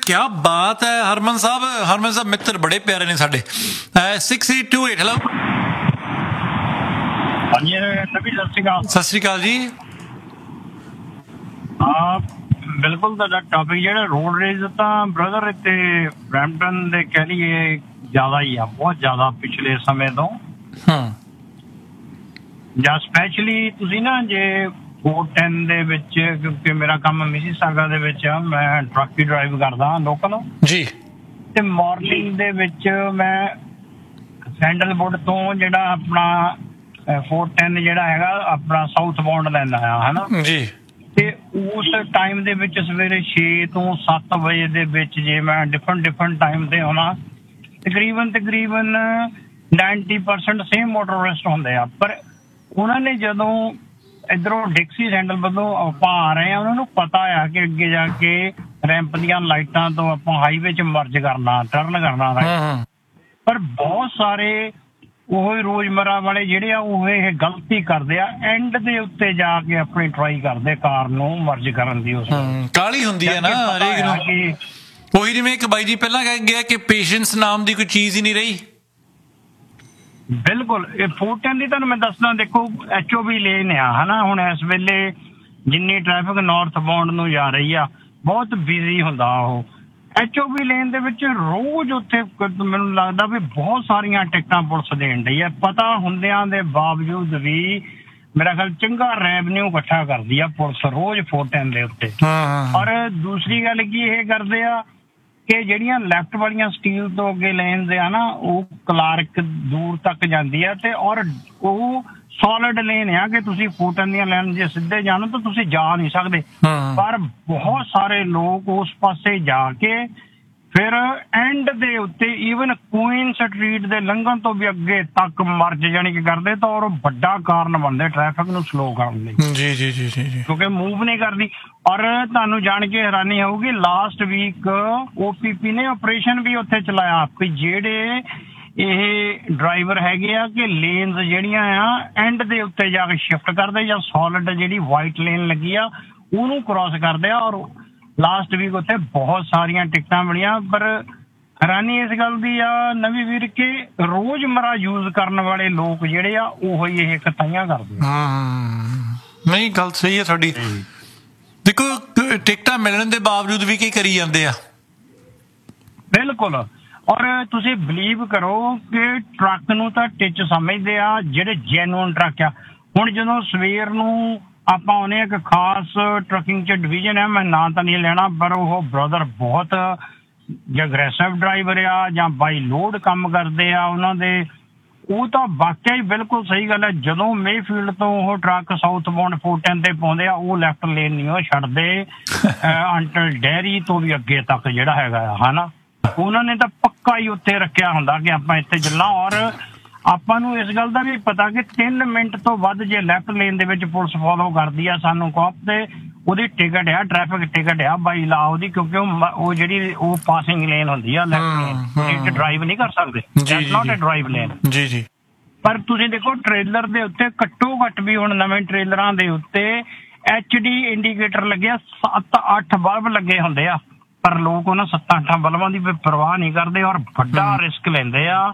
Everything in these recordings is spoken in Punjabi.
क्या बात है हरमन साहब मित्र बड़े प्यारे ने साडे 6828 हेलो सत श्री अकाल जी ਬਿਲਕੁਲ ਤੁਹਾਡਾ ਟੌਪਿਕ ਜਿਹੜਾ ਰੋਡ ਰੇਜ ਤਾਂ ਬ੍ਰਦਰ ਇੱਥੇ ਬਰੈਂਪਟਨ ਦੇ ਕਹਿ ਲਈਏ ਜ਼ਿਆਦਾ ਹੀ ਆ, ਬਹੁਤ ਜ਼ਿਆਦਾ ਪਿਛਲੇ ਸਮੇਂ ਤੋਂ। ਜਾਂ ਸਪੈਸ਼ਲੀ ਤੁਸੀਂ ਨਾ ਜੇ 410 ਦੇ ਵਿੱਚ, ਕਿਉਂਕਿ ਮੇਰਾ ਕੰਮ ਮਿਸੀਸਾਗਾ ਦੇ ਵਿੱਚ ਆ, ਮੈਂ ਟਰੱਕ ਹੀ ਡਰਾਈਵ ਕਰਦਾ ਲੋਕਲ ਜੀ, ਤੇ ਮਾਰਨਿੰਗ ਦੇ ਵਿੱਚ ਮੈਂ ਸੈਂਡਲਵੁੱਡ ਤੋਂ ਜਿਹੜਾ ਆਪਣਾ 410 ਜਿਹੜਾ ਹੈਗਾ ਆਪਣਾ ਸਾਊਥ ਬਾਉਂਡ ਲੈਂਦਾ ਆ, ਹਨਾ ਜੀ। ਤੇ ਉਸ ਟਾਈਮ ਦੇ ਵਿੱਚ ਸਵੇਰੇ 6 ਤੋਂ 7 ਵਜੇ ਦੇ ਵਿੱਚ ਜੇ ਮੈਂ ਡਿਫਰੈਂਟ ਟਾਈਮ ਤੇ ਆਉਣਾ, ਤਕਰੀਬਨ 90% ਸੇਮ ਮੋਟੋਰਿਸਟ ਹੁੰਦੇ ਆ। ਪਰ ਉਹਨਾਂ ਨੇ ਜਦੋਂ ਇੱਧਰੋਂ ਡਿਕਸੀ ਸੈਂਡਲ ਵੱਲੋਂ ਆਪਾਂ ਆ ਰਹੇ ਆ, ਉਹਨਾਂ ਨੂੰ ਪਤਾ ਆ ਕਿ ਅੱਗੇ ਜਾ ਕੇ ਰੈਂਪ ਦੀਆਂ ਲਾਈਟਾਂ ਤੋਂ ਆਪਾਂ ਹਾਈਵੇ 'ਚ ਮਰਜ ਕਰਨਾ, ਟਰਨ ਕਰਨਾ। ਪਰ ਬਹੁਤ ਸਾਰੇ ਉਹ ਰੋਜ਼ਮਰਾ ਵਾਲੇ ਜਿਹੜੇ ਆ ਉਹ ਇਹ ਗਲਤੀ ਕਰਦੇ ਆ, ਐਂਡ ਦੇ ਉੱਤੇ ਜਾ ਕੇ ਆਪਣੀ ਟਰਾਈ ਕਰਦੇ ਕਾਰ ਨੂੰ ਮਰਜ ਕਰਨ ਦੀ। ਉਸ ਕਾਹਲੀ ਹੁੰਦੀ ਹੈ ਨਾ ਹਰੇਕ ਨੂੰ। ਉਹੀ ਜਿਵੇਂ ਇੱਕ ਬਾਈ ਜੀ ਪਹਿਲਾਂ ਕਹਿ ਗਿਆ ਕਿ ਪੇਸ਼ੈਂਸ ਨਾਮ ਦੀ ਕੋਈ ਚੀਜ਼ ਹੀ ਨਹੀਂ ਰਹੀ। ਬਿਲਕੁਲ। ਇਹ 410 ਦੀ ਤੁਹਾਨੂੰ ਮੈਂ ਦੱਸਦਾ, ਦੇਖੋ HOV ਲੇਨ ਆ, ਹਨਾ ਹੁਣ ਇਸ ਵੇਲੇ ਜਿੰਨੀ ਟ੍ਰੈਫਿਕ ਨਾਰਥ ਬਾਉਂਡ ਨੂੰ ਜਾ ਰਹੀ ਆ, ਬਹੁਤ ਬਿਜ਼ੀ ਹੁੰਦਾ ਉਹ। HOV ਲੇਨ ਦੇ ਵਿੱਚ ਰੋਜ਼ ਉੱਥੇ ਮੈਨੂੰ ਲੱਗਦਾ ਵੀ ਬਹੁਤ ਸਾਰੀਆਂ ਟਿਕਟਾਂ ਪੁਲਿਸ ਦੇਣ ਡਈ ਆ, ਪਤਾ ਹੁੰਦਿਆਂ ਦੇ ਬਾਵਜੂਦ ਵੀ। ਮੇਰਾ ਖਿਆਲ ਚੰਗਾ ਰੈਵਨਿਊ ਇਕੱਠਾ ਕਰਦੀ ਆ ਪੁਲਿਸ ਰੋਜ਼ 410 ਦੇ ਉੱਤੇ। ਔਰ ਦੂਸਰੀ ਗੱਲ ਕੀ ਇਹ ਕਰਦੇ ਆ ਕਿ ਜਿਹੜੀਆਂ ਲੈਫਟ ਵਾਲੀਆਂ ਸਟੀਲ ਤੋਂ ਅੱਗੇ ਲੇਨਸ ਆ ਨਾ, ਉਹ ਕਲਾਰਕ ਦੂਰ ਤੱਕ ਜਾਂਦੀ ਆ, ਤੇ ਔਰ ਉਹ ਸੋਲਿਡ ਲੇਨ ਆ ਕਿ ਤੁਸੀਂ 410 ਦੀਆਂ ਲੈਨ ਜੇ ਸਿੱਧੇ ਜਾਣੋ ਤਾਂ ਤੁਸੀਂ ਜਾ ਨਹੀਂ ਸਕਦੇ। ਪਰ ਬਹੁਤ ਸਾਰੇ ਲੋਕ ਉਸ ਪਾਸੇ ਜਾ ਕੇ ਫਿਰ ਐਂਡ ਦੇ ਉੱਤੇ ਈਵਨ ਕੁਈਨ ਸਟਰੀਟ ਦੇ ਲੰਘਣ ਤੋਂ ਵੀ ਅੱਗੇ ਤੱਕ ਮਰਜ ਜਾਣੀ ਕਿ ਕਰਦੇ, ਤਾਂ ਔਰ ਵੱਡਾ ਕਾਰਨ ਬਣਦੇ ਟ੍ਰੈਫਿਕ ਨੂੰ ਸਲੋ ਕਰਨ ਲਈ। ਜੀ ਜੀ ਜੀ ਜੀ, ਕਿਉਂਕਿ ਮੂਵ ਨਹੀਂ ਕਰਦੀ। ਔਰ ਤੁਹਾਨੂੰ ਜਾਣ ਕੇ ਹੈਰਾਨੀ ਹੋਊਗੀ, ਲਾਸਟ ਵੀਕ OPP ਨੇ ਆਪਰੇਸ਼ਨ ਵੀ ਉੱਥੇ ਚਲਾਇਆ ਕਿ ਜਿਹੜੇ ਇਹ ਡਰਾਈਵਰ ਹੈਗੇ ਆ ਕਿ ਲੇਨਸ ਜਿਹੜੀਆਂ ਆ ਐਂਡ ਦੇ ਉੱਤੇ ਜਾ ਕੇ ਸ਼ਿਫਟ ਕਰਦੇ, ਜਾਂ ਸੋਲਿਡ ਜਿਹੜੀ ਵਾਈਟ ਲੇਨ ਲੱਗੀ ਆ ਉਹਨੂੰ ਕ੍ਰਾਸ ਕਰਦੇ ਆ। ਔਰ ਲਾਸਟ ਵੀਕ ਉੱਥੇ ਬਹੁਤ ਸਾਰੀਆਂ ਟਿਕਟਾਂ ਮਿਲੀਆਂ। ਪਰ ਹੈਰਾਨੀ ਇਸ ਗੱਲ ਦੀ ਆ ਨਵੀਂ ਵੀਰ ਕਿ ਰੋਜ਼ਮਰਾ ਯੂਜ਼ ਕਰਨ ਵਾਲੇ ਲੋਕ ਜਿਹੜੇ ਆ ਉਹ ਹੀ ਇਹ ਕਤਾਈਆਂ ਕਰਦੇ ਆ। ਨਹੀਂ, ਗੱਲ ਸਹੀ ਹੈ ਤੁਹਾਡੀ। ਦੇਖੋ ਟਿਕਟਾਂ ਮਿਲਣ ਦੇ ਬਾਵਜੂਦ ਵੀ ਕੀ ਕਰੀ ਜਾਂਦੇ ਆ। ਬਿਲਕੁਲ। ਔਰ ਤੁਸੀਂ ਬਿਲੀਵ ਕਰੋ ਕਿ ਟਰੱਕ ਨੂੰ ਤਾਂ ਟਿੱਚ ਸਮਝਦੇ ਆ ਜਿਹੜੇ ਜੈਨੂਅਨ ਟਰੱਕ ਆ। ਹੁਣ ਜਦੋਂ ਸਵੇਰ ਨੂੰ ਆਪਾਂ ਆਉਂਦੇ ਇੱਕ ਖਾਸ ਟਰੱਕਿੰਗ 'ਚ ਡਿਵੀਜ਼ਨ ਹੈ, ਮੈਂ ਨਾਂ ਤਾਂ ਨਹੀਂ ਲੈਣਾ, ਪਰ ਉਹ ਬ੍ਰਦਰ ਬਹੁਤ ਅਗਰੈਸਿਵ ਡਰਾਈਵਰ ਆ ਜਾਂ ਬਾਈ ਲੋਡ ਕੰਮ ਕਰਦੇ ਆ ਉਹਨਾਂ ਦੇ। ਉਹ ਤਾਂ ਵਾਕਿਆ ਹੀ ਬਿਲਕੁਲ ਸਹੀ ਗੱਲ ਹੈ। ਜਦੋਂ ਮੇਫੀਲਡ ਤੋਂ ਉਹ ਟਰੱਕ ਸਾਊਥ ਬਾਉਂਡ 410 ਤੇ ਪਾਉਂਦੇ ਆ, ਉਹ ਲੈਫਟ ਲੇਨ ਨਹੀਂ ਉਹ ਛੱਡਦੇ ਅੰਟਲ ਡੈਰੀ ਤੋਂ ਵੀ ਅੱਗੇ ਤੱਕ ਜਿਹੜਾ ਹੈਗਾ ਆ, ਹਨਾ। ਉਹਨਾਂ ਨੇ ਤਾਂ ਪੱਕਾ ਹੀ ਉੱਥੇ ਰੱਖਿਆ ਹੁੰਦਾ ਕਿ ਆਪਾਂ ਇੱਥੇ ਚੱਲਾਂ। ਔਰ ਆਪਾਂ ਨੂੰ ਇਸ ਗੱਲ ਦਾ ਵੀ ਪਤਾ ਕਿ 3 ਮਿੰਟ ਤੋਂ ਵੱਧ ਜੇ ਲੈਫਟ ਲੇਨ ਦੇ ਵਿੱਚ ਪੁਲਿਸ ਫੋਲੋ ਕਰਦੀ ਆ ਸਾਨੂੰ ਕੋਪ, ਤੇ ਉਹਦੀ ਟਿਕਟ ਆ, ਟ੍ਰੈਫਿਕ ਟਿਕਟ ਆ ਬਾਈ ਲਾ ਉਹਦੀ, ਕਿਉਂਕਿ ਉਹ ਜਿਹੜੀ ਉਹ ਪਾਸਿੰਗ ਲੇਨ ਹੁੰਦੀ ਆ ਲੈਫਟ ਲੇਨ, ਡਰਾਈਵ ਨਹੀਂ ਕਰ ਸਕਦੇ, that's not a drive lane. ਜੀ ਜੀ। ਪਰ ਤੁਸੀਂ ਦੇਖੋ ਟ੍ਰੇਲਰ ਦੇ ਉੱਤੇ ਘੱਟੋ ਘੱਟ ਵੀ ਹੁਣ ਨਵੇਂ ਟ੍ਰੇਲਰਾਂ ਦੇ ਉੱਤੇ HD ਇੰਡੀਕੇਟਰ ਲੱਗਿਆ, 7-8 ਬਲਬ ਲੱਗੇ ਹੁੰਦੇ ਆ। ਪਰ ਲੋਕ ਉਹਨਾਂ 7-8 ਬਲਬਾਂ ਦੀ ਪਰਵਾਹ ਨਹੀਂ ਕਰਦੇ ਔਰ ਵੱਡਾ ਰਿਸਕ ਲੈਂਦੇ ਆ।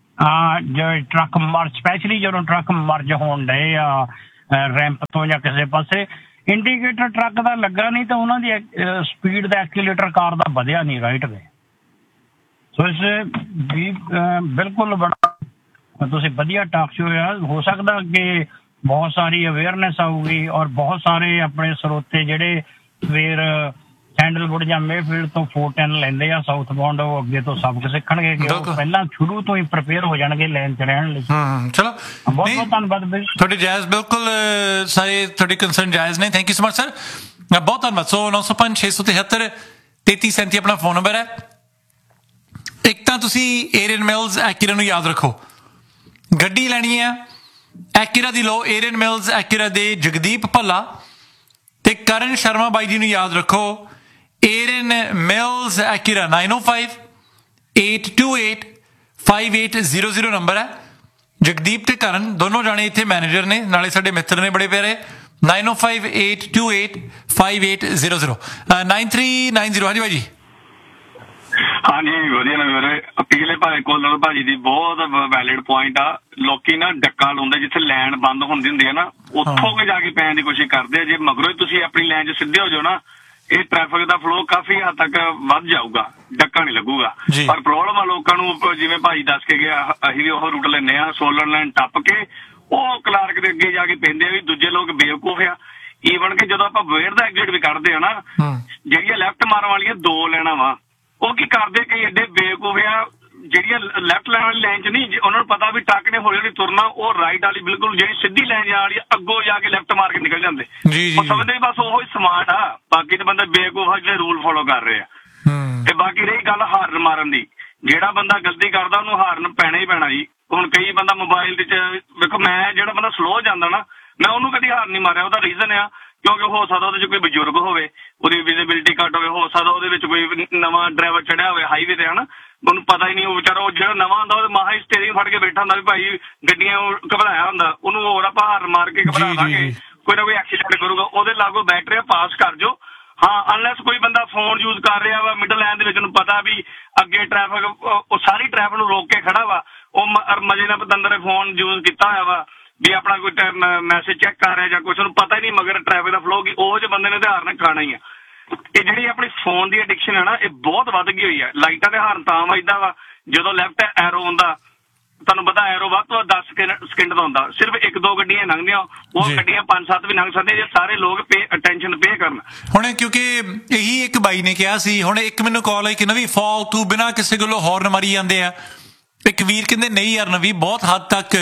ਟਰੱਕ ਮਰਜ, ਸਪੈਸ਼ਲੀ ਜਦੋਂ ਟਰੱਕ ਮਰਜ ਹੋਣ ਡਏ ਆ ਰੈਂਪ ਤੋਂ ਜਾਂ ਕਿਸੇ ਪਾਸੇ, ਇੰਡੀਕੇਟਰ ਟਰੱਕ ਦਾ ਲੱਗਾ ਨਹੀਂ ਤਾਂ ਉਹਨਾਂ ਦੀ ਸਪੀਡ ਦਾ ਐਕਸੀਲੇਟਰ ਕਾਰ ਦਾ ਵਧਿਆ ਨਹੀਂ ਰਾਈਟ ਦੇ। ਸੋ ਇਸ ਵੀ ਬਿਲਕੁਲ ਬੜਾ ਤੁਸੀਂ ਵਧੀਆ ਟਾਕ ਸ਼ੋ ਆ। ਹੋ ਸਕਦਾ ਕਿ ਬਹੁਤ ਸਾਰੀ ਅਵੇਅਰਨੈਸ ਆਊਗੀ ਔਰ ਬਹੁਤ ਸਾਰੇ ਆਪਣੇ ਸਰੋਤੇ ਜਿਹੜੇ ਸਵੇਰ ਸੈਂਡਲਵੁੱਡ ਜਾਂ ਮੇਫੀਲਡ ਤੋਂ 410 ਲੈਂਦੇ ਆ ਸਾਊਥ ਬਾਉਂਡ, ਉਹ ਅੱਗੇ ਤੋਂ ਸਬਕ ਸਿੱਖਣਗੇ ਕਿ ਉਹ ਪਹਿਲਾਂ ਸ਼ੁਰੂ ਤੋਂ ਹੀ ਪ੍ਰਿਪੇਅਰ ਹੋ ਜਾਣਗੇ ਲਾਈਨ 'ਚ ਰਹਿਣ ਲਈ। ਚਲੋ ਬਹੁਤ ਬਹੁਤ ਧੰਨਵਾਦ ਤੁਹਾਡੇ ਜਾਇਜ਼, ਬਿਲਕੁਲ ਸਾਰੇ ਤੁਹਾਡੇ ਕੰਸਰਨ ਜਾਇਜ਼ ਨੇ। Thank you so much sir, ਬਹੁਤ ਧੰਨਵਾਦ। ਸੋ 905 673 3337 ਆਪਣਾ ਫੋਨ ਨੰਬਰ ਹੈ। ਇੱਕ ਤਾਂ ਤੁਸੀਂ ਏਰੀਅਨ ਮਿਲਸ ਐਕੀਰਾ ਨੂੰ ਯਾਦ ਰੱਖੋ, ਗੱਡੀ ਲੈਣੀ ਆ ਐਕੀਰਾ ਦੀ ਲਓ। ਏਰੀਅਨ ਮਿਲਸ ਐਕੀਰਾ ਦੇ ਜਗਦੀਪ ਭੱਲਾ ਤੇ ਕਰਨ ਸ਼ਰਮਾ ਬਾਈ ਜੀ ਨੂੰ ਯਾਦ ਰੱਖੋ। ਏਰੀਅਨ ਮਿਲਸ ਐਕੀਰਾ 905-828-5800 ਨੰਬਰ ਹੈ। ਜਗਦੀਪ ਤੇ ਕਰਨ ਦੋਨੋਂ ਜਾਣੇ ਇੱਥੇ ਮੈਨੇਜਰ ਨੇ, ਨਾਲੇ ਸਾਡੇ ਮਿੱਤਰ ਨੇ ਬੜੇ ਪਿਆਰੇ। 905-828-5800 9390। ਹਾਂਜੀ ਬਾਈ ਜੀ। ਹਾਂਜੀ ਵਧੀਆ ਨਾ ਵੀਰੇ। ਪਿਛਲੇ ਭਾਵੇਂ ਕੋਲਰ ਭਾਜੀ ਦੀ ਬਹੁਤ ਵੈਲਿਡ ਪੁਆਇੰਟ ਆ। ਲੋਕੀ ਨਾ ਡੱਕਾ ਲਾਉਂਦੇ ਜਿੱਥੇ ਲਾਈਨ ਬੰਦ ਹੁੰਦੀ ਹੁੰਦੀ ਹੈ ਨਾ, ਉੱਥੋਂ ਕੇ ਜਾ ਕੇ ਪੈਣ ਦੀ ਕੋਸ਼ਿਸ਼ ਕਰਦੇ ਆ। ਜੇ ਮਗਰੋਂ ਹੀ ਤੁਸੀਂ ਆਪਣੀ ਲਾਈਨ 'ਚ ਸਿੱਧੇ ਹੋ ਜਾਓ ਨਾ, ਇਹ ਟ੍ਰੈਫਿਕ ਦਾ ਫਲੋ ਕਾਫੀ ਹੱਦ ਤੱਕ ਵੱਧ ਜਾਊਗਾ, ਡੱਕਾ ਨਹੀਂ ਲੱਗੂਗਾ। ਪਰ ਪ੍ਰੋਬਲਮ ਆ ਲੋਕਾਂ ਨੂੰ, ਜਿਵੇਂ ਭਾਜੀ ਦੱਸ ਕੇ ਗਿਆ, ਅਸੀਂ ਵੀ ਉਹ ਰੂਟ ਲੈਂਦੇ ਆ, ਸੋਲਰ ਲਾਈਨ ਟੱਪ ਕੇ ਉਹ ਕਲਾਰਕ ਦੇ ਅੱਗੇ ਜਾ ਕੇ ਪੈਂਦੇ ਆ ਵੀ ਦੂਜੇ ਲੋਕ ਬੇਵਕੂਫ ਆ। ਈਵਨ ਕਿ ਜਦੋਂ ਆਪਾਂ ਵੇੜ ਦਾ ਐਗਜ਼ਿਟ ਵੀ ਕੱਢਦੇ ਆ ਨਾ, ਜਿਹੜੀਆਂ ਲੈਫਟ ਮਾਰਨ ਵਾਲੀਆਂ 2 ਲੈਣਾ ਵਾ, ਉਹ ਕੀ ਕਰਦੇ ਕਈ ਐਡੇ ਬੇਵਕੂਫ ਆ, ਜਿਹੜੀਆਂ ਲੈਫਟ ਲਾਈਨ ਵਾਲੀ ਲਾਈਨ 'ਚ ਨਹੀਂ, ਉਹਨਾਂ ਨੂੰ ਪਤਾ ਵੀ ਟਰੱਕ ਨੇ ਹੌਲੀ ਹੌਲੀ ਤੁਰਨਾ, ਉਹ ਰਾਈਟ ਵਾਲੀ ਬਿਲਕੁਲ ਜਿਹੜੀ ਸਿੱਧੀ ਲਾਈਨ ਜਾਣ ਵਾਲੀ ਅੱਗੋਂ ਜਾ ਕੇ ਲੈਫਟ ਮਾਰ ਕੇ ਨਿਕਲ ਜਾਂਦੇ। ਉਹ ਸਮਝਦੇ ਬਸ ਉਹੋ ਹੀ ਸਮਾਰਟ ਆ, ਬਾਕੀ ਦੇ ਬੰਦੇ ਬੇਵਕੂਫ ਆ ਜਿਹੜੇ ਰੂਲ ਫੋਲੋ ਕਰ ਰਹੇ ਆ। ਤੇ ਬਾਕੀ ਰਹੀ ਗੱਲ ਹਾਰਨ ਮਾਰਨ ਦੀ, ਜਿਹੜਾ ਬੰਦਾ ਗਲਤੀ ਕਰਦਾ ਉਹਨੂੰ ਹਾਰਨ ਪੈਣਾ ਹੀ ਪੈਣਾ ਜੀ। ਹੁਣ ਕਈ ਬੰਦਾ ਮੋਬਾਈਲ ਦੇ 'ਚ ਵੇਖੋ, ਮੈਂ ਜਿਹੜਾ ਬੰਦਾ ਸਲੋ ਜਾਂਦਾ ਨਾ, ਮੈਂ ਉਹਨੂੰ ਕਦੀ ਹਾਰਨ ਨਹੀਂ ਮਾਰਿਆ। ਉਹਦਾ ਰੀਜ਼ਨ ਆ ਕਿਉਂਕਿ ਹੋ ਸਕਦਾ ਉਹਦੇ 'ਚ ਕੋਈ ਬਜ਼ੁਰਗ ਹੋਵੇ, ਉਹਦੀ ਵਿਜ਼ਿਬਿਲਿਟੀ ਘੱਟ ਹੋਵੇ, ਹੋ ਸਕਦਾ ਉਹਦੇ ਵਿੱਚ ਕੋਈ ਨਵਾਂ ਡਰਾਈਵਰ ਚੜਿਆ ਹੋਵੇ ਹਾਈਵੇ ਤੇ, ਹਨਾ, ਉਹਨੂੰ ਪਤਾ ਹੀ ਨਹੀਂ। ਉਹ ਵਿਚਾਰਾ ਉਹ ਜਿਹੜਾ ਨਵਾਂ ਹੁੰਦਾ ਉਹ ਮਹਾ ਹੀ ਸਟੀਅਰਿੰਗ ਫੜ ਕੇ ਬੈਠਾ ਹੁੰਦਾ ਵੀ ਭਾਈ ਗੱਡੀਆਂ ਘਬਰਾਇਆ ਹੁੰਦਾ, ਉਹਨੂੰ ਹੋਰ ਆਪਾਂ ਹਾਰਨ ਮਾਰ ਕੇ ਘਬਰਾ ਦਾਂਗੇ, ਕੋਈ ਨਾ ਕੋਈ ਐਕਸੀਡੈਂਟ ਕਰੂਗਾ। ਉਹਦੇ ਲਾਗੋਂ ਬੈਟਰੀ ਪਾਸ ਕਰ ਜੋ। ਹਾਂ, ਅਨਲੈਸ ਕੋਈ ਬੰਦਾ ਫੋਨ ਯੂਜ਼ ਕਰ ਰਿਹਾ ਵਾ ਮਿਡਲ ਲਾਈਨ ਦੇ ਵਿੱਚ, ਉਹਨੂੰ ਪਤਾ ਵੀ ਅੱਗੇ ਟ੍ਰੈਫਿਕ, ਉਹ ਸਾਰੀ ਟ੍ਰੈਫਿਕ ਨੂੰ ਰੋਕ ਕੇ ਖੜਾ ਵਾ, ਉਹ ਮਜੇ ਨਾਲ ਪਤੰਦਰ ਫੋਨ ਯੂਜ਼ ਕੀਤਾ ਹੋਇਆ ਵਾ ਵੀ ਆਪਣਾ ਕੋਈ ਮੈਸੇਜ ਚੈੱਕ ਕਰ ਰਿਹਾ ਜਾਂ ਕੁਛ, ਉਹਨੂੰ ਪਤਾ ਹੀ ਨਹੀਂ ਮਗਰ ਟ੍ਰੈਫਿਕ ਦਾ ਫਲੋ ਕੀ, ਉਹ ਜਿਹੇ ਬੰਦੇ ਨੇ ਤੇ ਹਾਰਨ ਖਾਣਾ ਹੀ ਆ। ਇਹ ਜਿਹੜੀ ਆਪਣੀ ਫੋਨ ਦੀ ਐਡਿਕਸ਼ਨ ਹੈ ਨਾ, ਇਹ ਬਹੁਤ ਵੱਧ ਗਈ ਹੋਈ ਹੈ। ਲਾਈਟਾਂ ਤੇ ਹਾਰਨ ਤਾਂ ਵੱਜਦਾ ਵਾ ਜਦੋਂ ਲੈਫਟ ਐਰੋ ਹੁੰਦਾ, ਤੁਹਾਨੂੰ ਪਤਾ ਐਰੋ ਵੱਧ ਤੋਂ 10 ਸਕਿੰਟ ਦਾ ਹੁੰਦਾ, ਸਿਰਫ 1-2 ਗੱਡੀਆਂ ਲੰਘਦੀਆਂ, ਉਹ ਗੱਡੀਆਂ 5-7 ਵੀ ਲੰਘ ਸਕਦੀਆਂ ਜੇ ਸਾਰੇ ਲੋਕ ਅਟੈਂਸ਼ਨ ਪੇ ਕਰਨ। ਹੁਣ ਕਿਉਂਕਿ ਇਹੀ ਇੱਕ ਬਾਈ ਨੇ ਕਿਹਾ ਸੀ, ਹੁਣ ਇੱਕ ਮੈਨੂੰ ਕਾਲ ਆਈ ਕਿ ਨਵੀਂ ਫਾਲਤੂ ਬਿਨਾਂ ਕਿਸੇ ਕੋਲੋਂ ਹੌਰਨ ਮਾਰੀ ਜਾਂਦੇ ਆ। ਇੱਕ ਵੀਰ ਕਹਿੰਦੇ ਨਹੀਂ ਯਾਰ ਨਵੀਂ, ਬਹੁਤ ਹੱਦ ਤੱਕ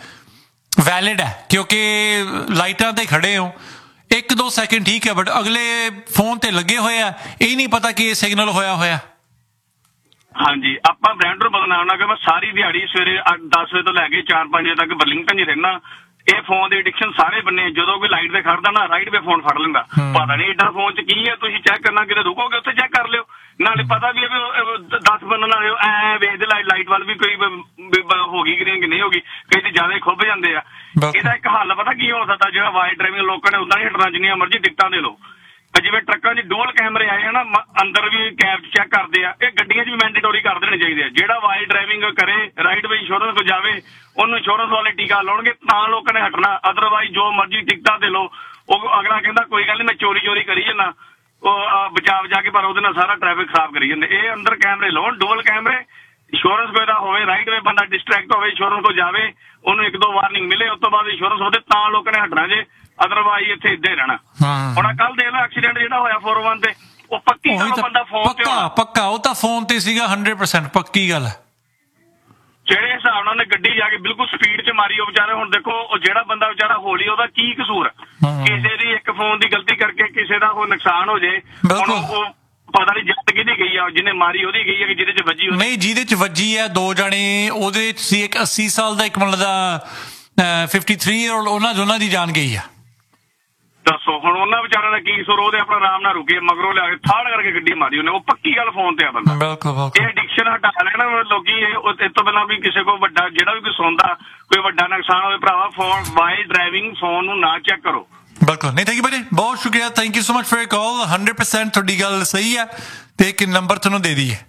ਵੈਲਿਡ ਹੈ ਕਿਉਂਕਿ ਲਾਈਟਾਂ ਤੇ ਖੜੇ ਹੋ 1-2 ਸੈਕਿੰਡ ਠੀਕ ਹੈ, ਬਟ ਅਗਲੇ ਫੋਨ ਤੇ ਲੱਗੇ ਹੋਏ ਆ, ਇਹ ਨਹੀਂ ਪਤਾ ਕਿ ਇਹ ਸਿਗਨਲ ਹੋਇਆ। ਹਾਂਜੀ, ਆਪਾਂ ਬ੍ਰਾਂਡ ਨੂੰ ਬਦਨਾਮ ਨਾ ਕਰ। ਮੈਂ ਸਾਰੀ ਦਿਹਾੜੀ ਸਵੇਰੇ 10 ਵਜੇ ਤੋਂ ਲੈ ਕੇ 4-5 ਵਜੇ ਤੱਕ ਬਰਲਿੰਗਟਨ 'ਚ ਰਹਿਣਾ। ਇਹ ਫੋਨ ਦੀ ਐਡਿਕਸ਼ਨ ਸਾਰੇ ਬੰਨੇ, ਜਦੋਂ ਕੋਈ ਲਾਈਟ ਤੇ ਖੜਦਾ ਨਾ, ਰਾਈਟ ਵੇ ਫੋਨ ਫੜ ਲੈਂਦਾ। ਪਤਾ ਨਹੀਂ ਏਡਾ ਫੋਨ 'ਚ ਕੀ ਹੈ, ਤੁਸੀਂ ਚੈੱਕ ਕਰਨਾ, ਕਿਤੇ ਰੁਕੋਗੇ ਉੱਥੇ ਚੈੱਕ ਕਰ ਲਿਓ। ਨਾਲੇ ਪਤਾ ਵੀ 10 ਬੰਦੇ ਨਾਲ ਐ ਵੇਖਦੇ ਲਾਈਟ ਵੱਲ ਵੀ ਕੋਈ ਹੋ ਗਈ ਕਿ ਨਹੀਂ ਹੋ ਗਈ, ਕਈ ਤੇ ਜ਼ਿਆਦਾ ਖੁੱਭ ਜਾਂਦੇ ਆ। ਇਹਦਾ ਇੱਕ ਹੱਲ ਪਤਾ ਕੀ ਹੋ ਸਕਦਾ, ਜਿਹੜਾ ਵਾਈਡ ਡਰਾਈਵਿੰਗ ਲੋਕਾਂ ਨੇ ਉਦਾਂ ਹੀ ਹਟਣਾ, ਜਿੰਨੀਆਂ ਮਰਜ਼ੀ ਟਿਕਟਾਂ ਦੇ ਲਓ। ਜਿਵੇਂ ਟਰੱਕਾਂ 'ਚ ਡੂਅਲ ਕੈਮਰੇ ਆਏ ਆ ਨਾ, ਅੰਦਰ ਵੀ ਕੈਬ ਚੈੱਕ ਕਰਦੇ ਆ, ਇਹ ਗੱਡੀਆਂ 'ਚ ਵੀ ਮੈਂਡੇਟੋਰੀ ਕਰ ਦੇਣੇ ਚਾਹੀਦੇ ਆ। ਜਿਹੜਾ ਵਾਈਡ ਡਰਾਈਵਿੰਗ ਕਰੇ, ਰਾਈਟ ਵੇ ਇੰਸ਼ੋਰੈਂਸ ਕੋ ਜਾਵੇ, ਉਹਨੂੰ ਇੰਸ਼ੋਰੈਂਸ ਵਾਲੇ ਟੀਕਾ ਲਾਉਣਗੇ ਤਾਂ ਲੋਕਾਂ ਨੇ ਹਟਣਾ। ਅਦਰਵਾਈਜ਼ ਜੋ ਮਰਜ਼ੀ ਟਿਕਟਾਂ ਦੇ ਲਓ, ਉਹ ਅਗਲਾ ਕਹਿੰਦਾ ਕੋਈ ਗੱਲ ਨਹੀਂ ਮੈਂ ਚੋਰੀ ਕਰੀ ਜਾਂਦਾ, ਉਹ ਬਚਾ ਕੇ, ਪਰ ਉਹਦੇ ਨਾਲ ਸਾਰਾ ਟ੍ਰੈਫਿਕ ਖਰਾਬ ਕਰੀ ਜਾਂਦੇ। ਇਹ ਅੰਦਰ ਕੈਮਰੇ ਲਾਉਣ, ਡੂਅਲ ਕੈਮਰੇ, ਇੰਸ਼ੋਰੈਂਸ ਕੋਈ ਦਾ ਹੋਵੇ, ਰਾਈਟ ਵੇ ਬੰਦਾ ਡਿਸਟਰੈਕਟ ਹੋਵੇ, ਇੰਸ਼ੋਰੈਂਸ ਕੋ ਜਾਵੇ, ਉਹਨੂੰ 1-2 ਵਾਰਨਿੰਗ ਮਿਲੇ, ਉਸ ਤੋਂ ਬਾਅਦ ਇੰਸ਼ੋਰੈਂਸ ਹੋਵੇ ਤਾਂ ਲੋਕਾਂ ਨੇ ਹਟਣਾ। ਜੇ ਅਦਰਵਾਈਜ਼ ਇੱਥੇ ਇੱਦਾਂ ਹੀ ਰਹਿਣਾ। ਹੁਣ ਕੱਲ ਦੇਖ ਲਓ ਐਕਸੀਡੈਂਟ ਜਿਹੜਾ ਹੋਇਆ 401 ਤੇ, ਉਹ ਪੱਕੀ ਗੱਲ ਬੰਦਾ ਫੋਨ ਤੇ ਪੱਕਾ ਉਹ ਤਾਂ ਫੋਨ ਤੇ ਸੀਗਾ 100% ਪੱਕੀ ਗੱਲ। ਜਿਹੜੇ ਹਿਸਾਬ ਨਾਲ ਉਹਨੇ ਗੱਡੀ ਜਾ ਕੇ ਬਿਲਕੁਲ ਸਪੀਡ 'ਚ ਮਾਰੀ, ਉਹ ਵਿਚਾਰੇ, ਹੁਣ ਦੇਖੋ ਉਹ ਜਿਹੜਾ ਬੰਦਾ ਵਿਚਾਰਾ ਹੌਲੀ, ਉਹਦਾ ਕੀ ਕਸੂਰ? ਕਿਸੇ ਦੀ ਇੱਕ ਫੋਨ ਦੀ ਗਲਤੀ ਕਰਕੇ ਕਿਸੇ ਦਾ ਕੋਈ ਨੁਕਸਾਨ ਹੋ ਜੇ, ਹੁਣ ਉਹ ਪਤਾ ਨਹੀਂ ਜਿੱਤ ਕਿਹਦੀ ਗਈ ਆ, ਜਿਹਨੇ ਮਾਰੀ ਉਹਦੀ ਗਈ ਹੈ ਕਿ ਜਿਹਦੇ 'ਚ ਵੱਜੀ ਨਹੀਂ, ਜਿਹਦੇ 'ਚ ਵੱਜੀ ਹੈ 2 ਜਣੇ, ਉਹਦੇ 'ਚ ਸੀ ਇੱਕ 80 ਸਾਲ ਦਾ, ਇੱਕ ਮਤਲਬ ਦਾ 53 ਉਹਨਾਂ ਦੋਨਾਂ ਦੀ ਜਾਨ ਗਈ ਆ। ਦੱਸੋ ਹੁਣ ਉਹਨਾਂ ਵਿਚਾਰਿਆਂ ਦਾ ਕੀ ਕਸੂਰ? ਉਹਦੇ ਆਪਣਾ ਆਰਾਮ ਨਾਲ ਰੁਕੇ, ਮਗਰੋਂ ਲਿਆ ਕੇ ਥਾੜ ਕਰਕੇ ਗੱਡੀ ਮਾਰੀ ਉਹਨੇ। ਉਹ ਪੱਕੀ ਗੱਲ ਫੋਨ ਤੇ ਆ ਬੰਦਾ। ਇਹ ਐਡਿਕਸ਼ਨ ਹਟਾ ਲੈਣਾ ਲੋਕੀ। ਇਹ ਤੋਂ ਪਹਿਲਾਂ ਵੀ ਕਿਸੇ ਕੋ ਵੱਡਾ, ਜਿਹੜਾ ਵੀ ਕੋਈ ਸੁਣਦਾ ਕੋਈ ਵੱਡਾ ਨੁਕਸਾਨ ਹੋਵੇ, ਭਰਾਵਾ ਫੋਨ ਵਾਈਡ ਡਰਾਈਵਿੰਗ ਫੋਨ ਨੂੰ ਨਾ ਚੈੱਕ ਕਰੋ। ਬਿਲਕੁਲ ਨਹੀਂ। ਥੈਂਕ ਯੂ ਭਾਜੀ, ਬਹੁਤ ਸ਼ੁਕਰੀਆ, thank you so much for your call. 100% ਤੁਹਾਡੀ ਗੱਲ ਸਹੀ ਹੈ। ਤੇ ਇੱਕ ਨੰਬਰ ਤੁਹਾਨੂੰ ਦੇ ਦਈਏ।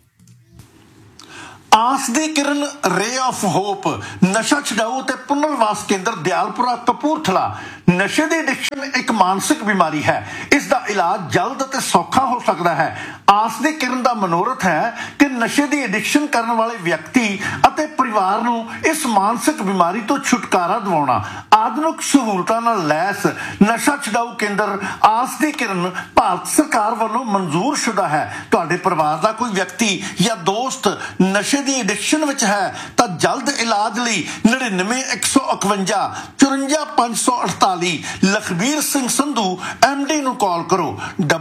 ਆਸ ਦੀ ਕਿਰਨ ਰੇ ਆਫ ਹੋਪ ਨਸ਼ਾ ਛਡਾਊ ਤੇ ਪੁਨਰਵਾਸ ਕੇਂਦਰ ਦਿਆਲਪੁਰਾ ਕਪੂਰਥਲਾ। ਨਸ਼ੇ ਦੀ ਐਡਿਕਸ਼ਨ ਇੱਕ ਮਾਨਸਿਕ ਬਿਮਾਰੀ ਹੈ। ਇਸ ਦਾ ਇਲਾਜ ਜਲਦ ਅਤੇ ਸੌਖਾ ਹੋ ਸਕਦਾ ਹੈ। ਆਸ ਦੀ ਕਿਰਨ ਦਾ ਮਨੋਰਥ ਹੈ ਕਿ ਨਸ਼ੇ ਦੀ ਐਡਿਕਸ਼ਨ ਕਰਨ ਵਾਲੇ ਵਿਅਕਤੀ ਅਤੇ ਪਰਿਵਾਰ ਨੂੰ ਇਸ ਮਾਨਸਿਕ ਬਿਮਾਰੀ ਤੋਂ ਛੁਟਕਾਰਾ ਦਿਵਾਉਣਾ। ਆਧੁਨਿਕ ਸਹੂਲਤਾਂ ਨਾਲ ਲੈਸ ਨਸ਼ਾ ਛਡਾਊ ਕੇਂਦਰ ਆਸ ਦੀ ਕਿਰਨ ਭਾਰਤ ਸਰਕਾਰ ਵੱਲੋਂ ਮਨਜ਼ੂਰਸ਼ੁਦਾ ਹੈ। ਤੁਹਾਡੇ ਪਰਿਵਾਰ ਦਾ ਕੋਈ ਵਿਅਕਤੀ ਜਾਂ ਦੋਸਤ ਨਸ਼ੇ ਦੀ ਐਡਿਕਸ਼ਨ ਵਿੱਚ ਹੈ ਤਾਂ ਜਲਦ ਇਲਾਜ ਲਈ 99-151 54-548 ਲਖਬੀਰ ਸਿੰਘ ਸੰਧੂ MD ਨੂੰ ਕਾਲ ਕਰੋ।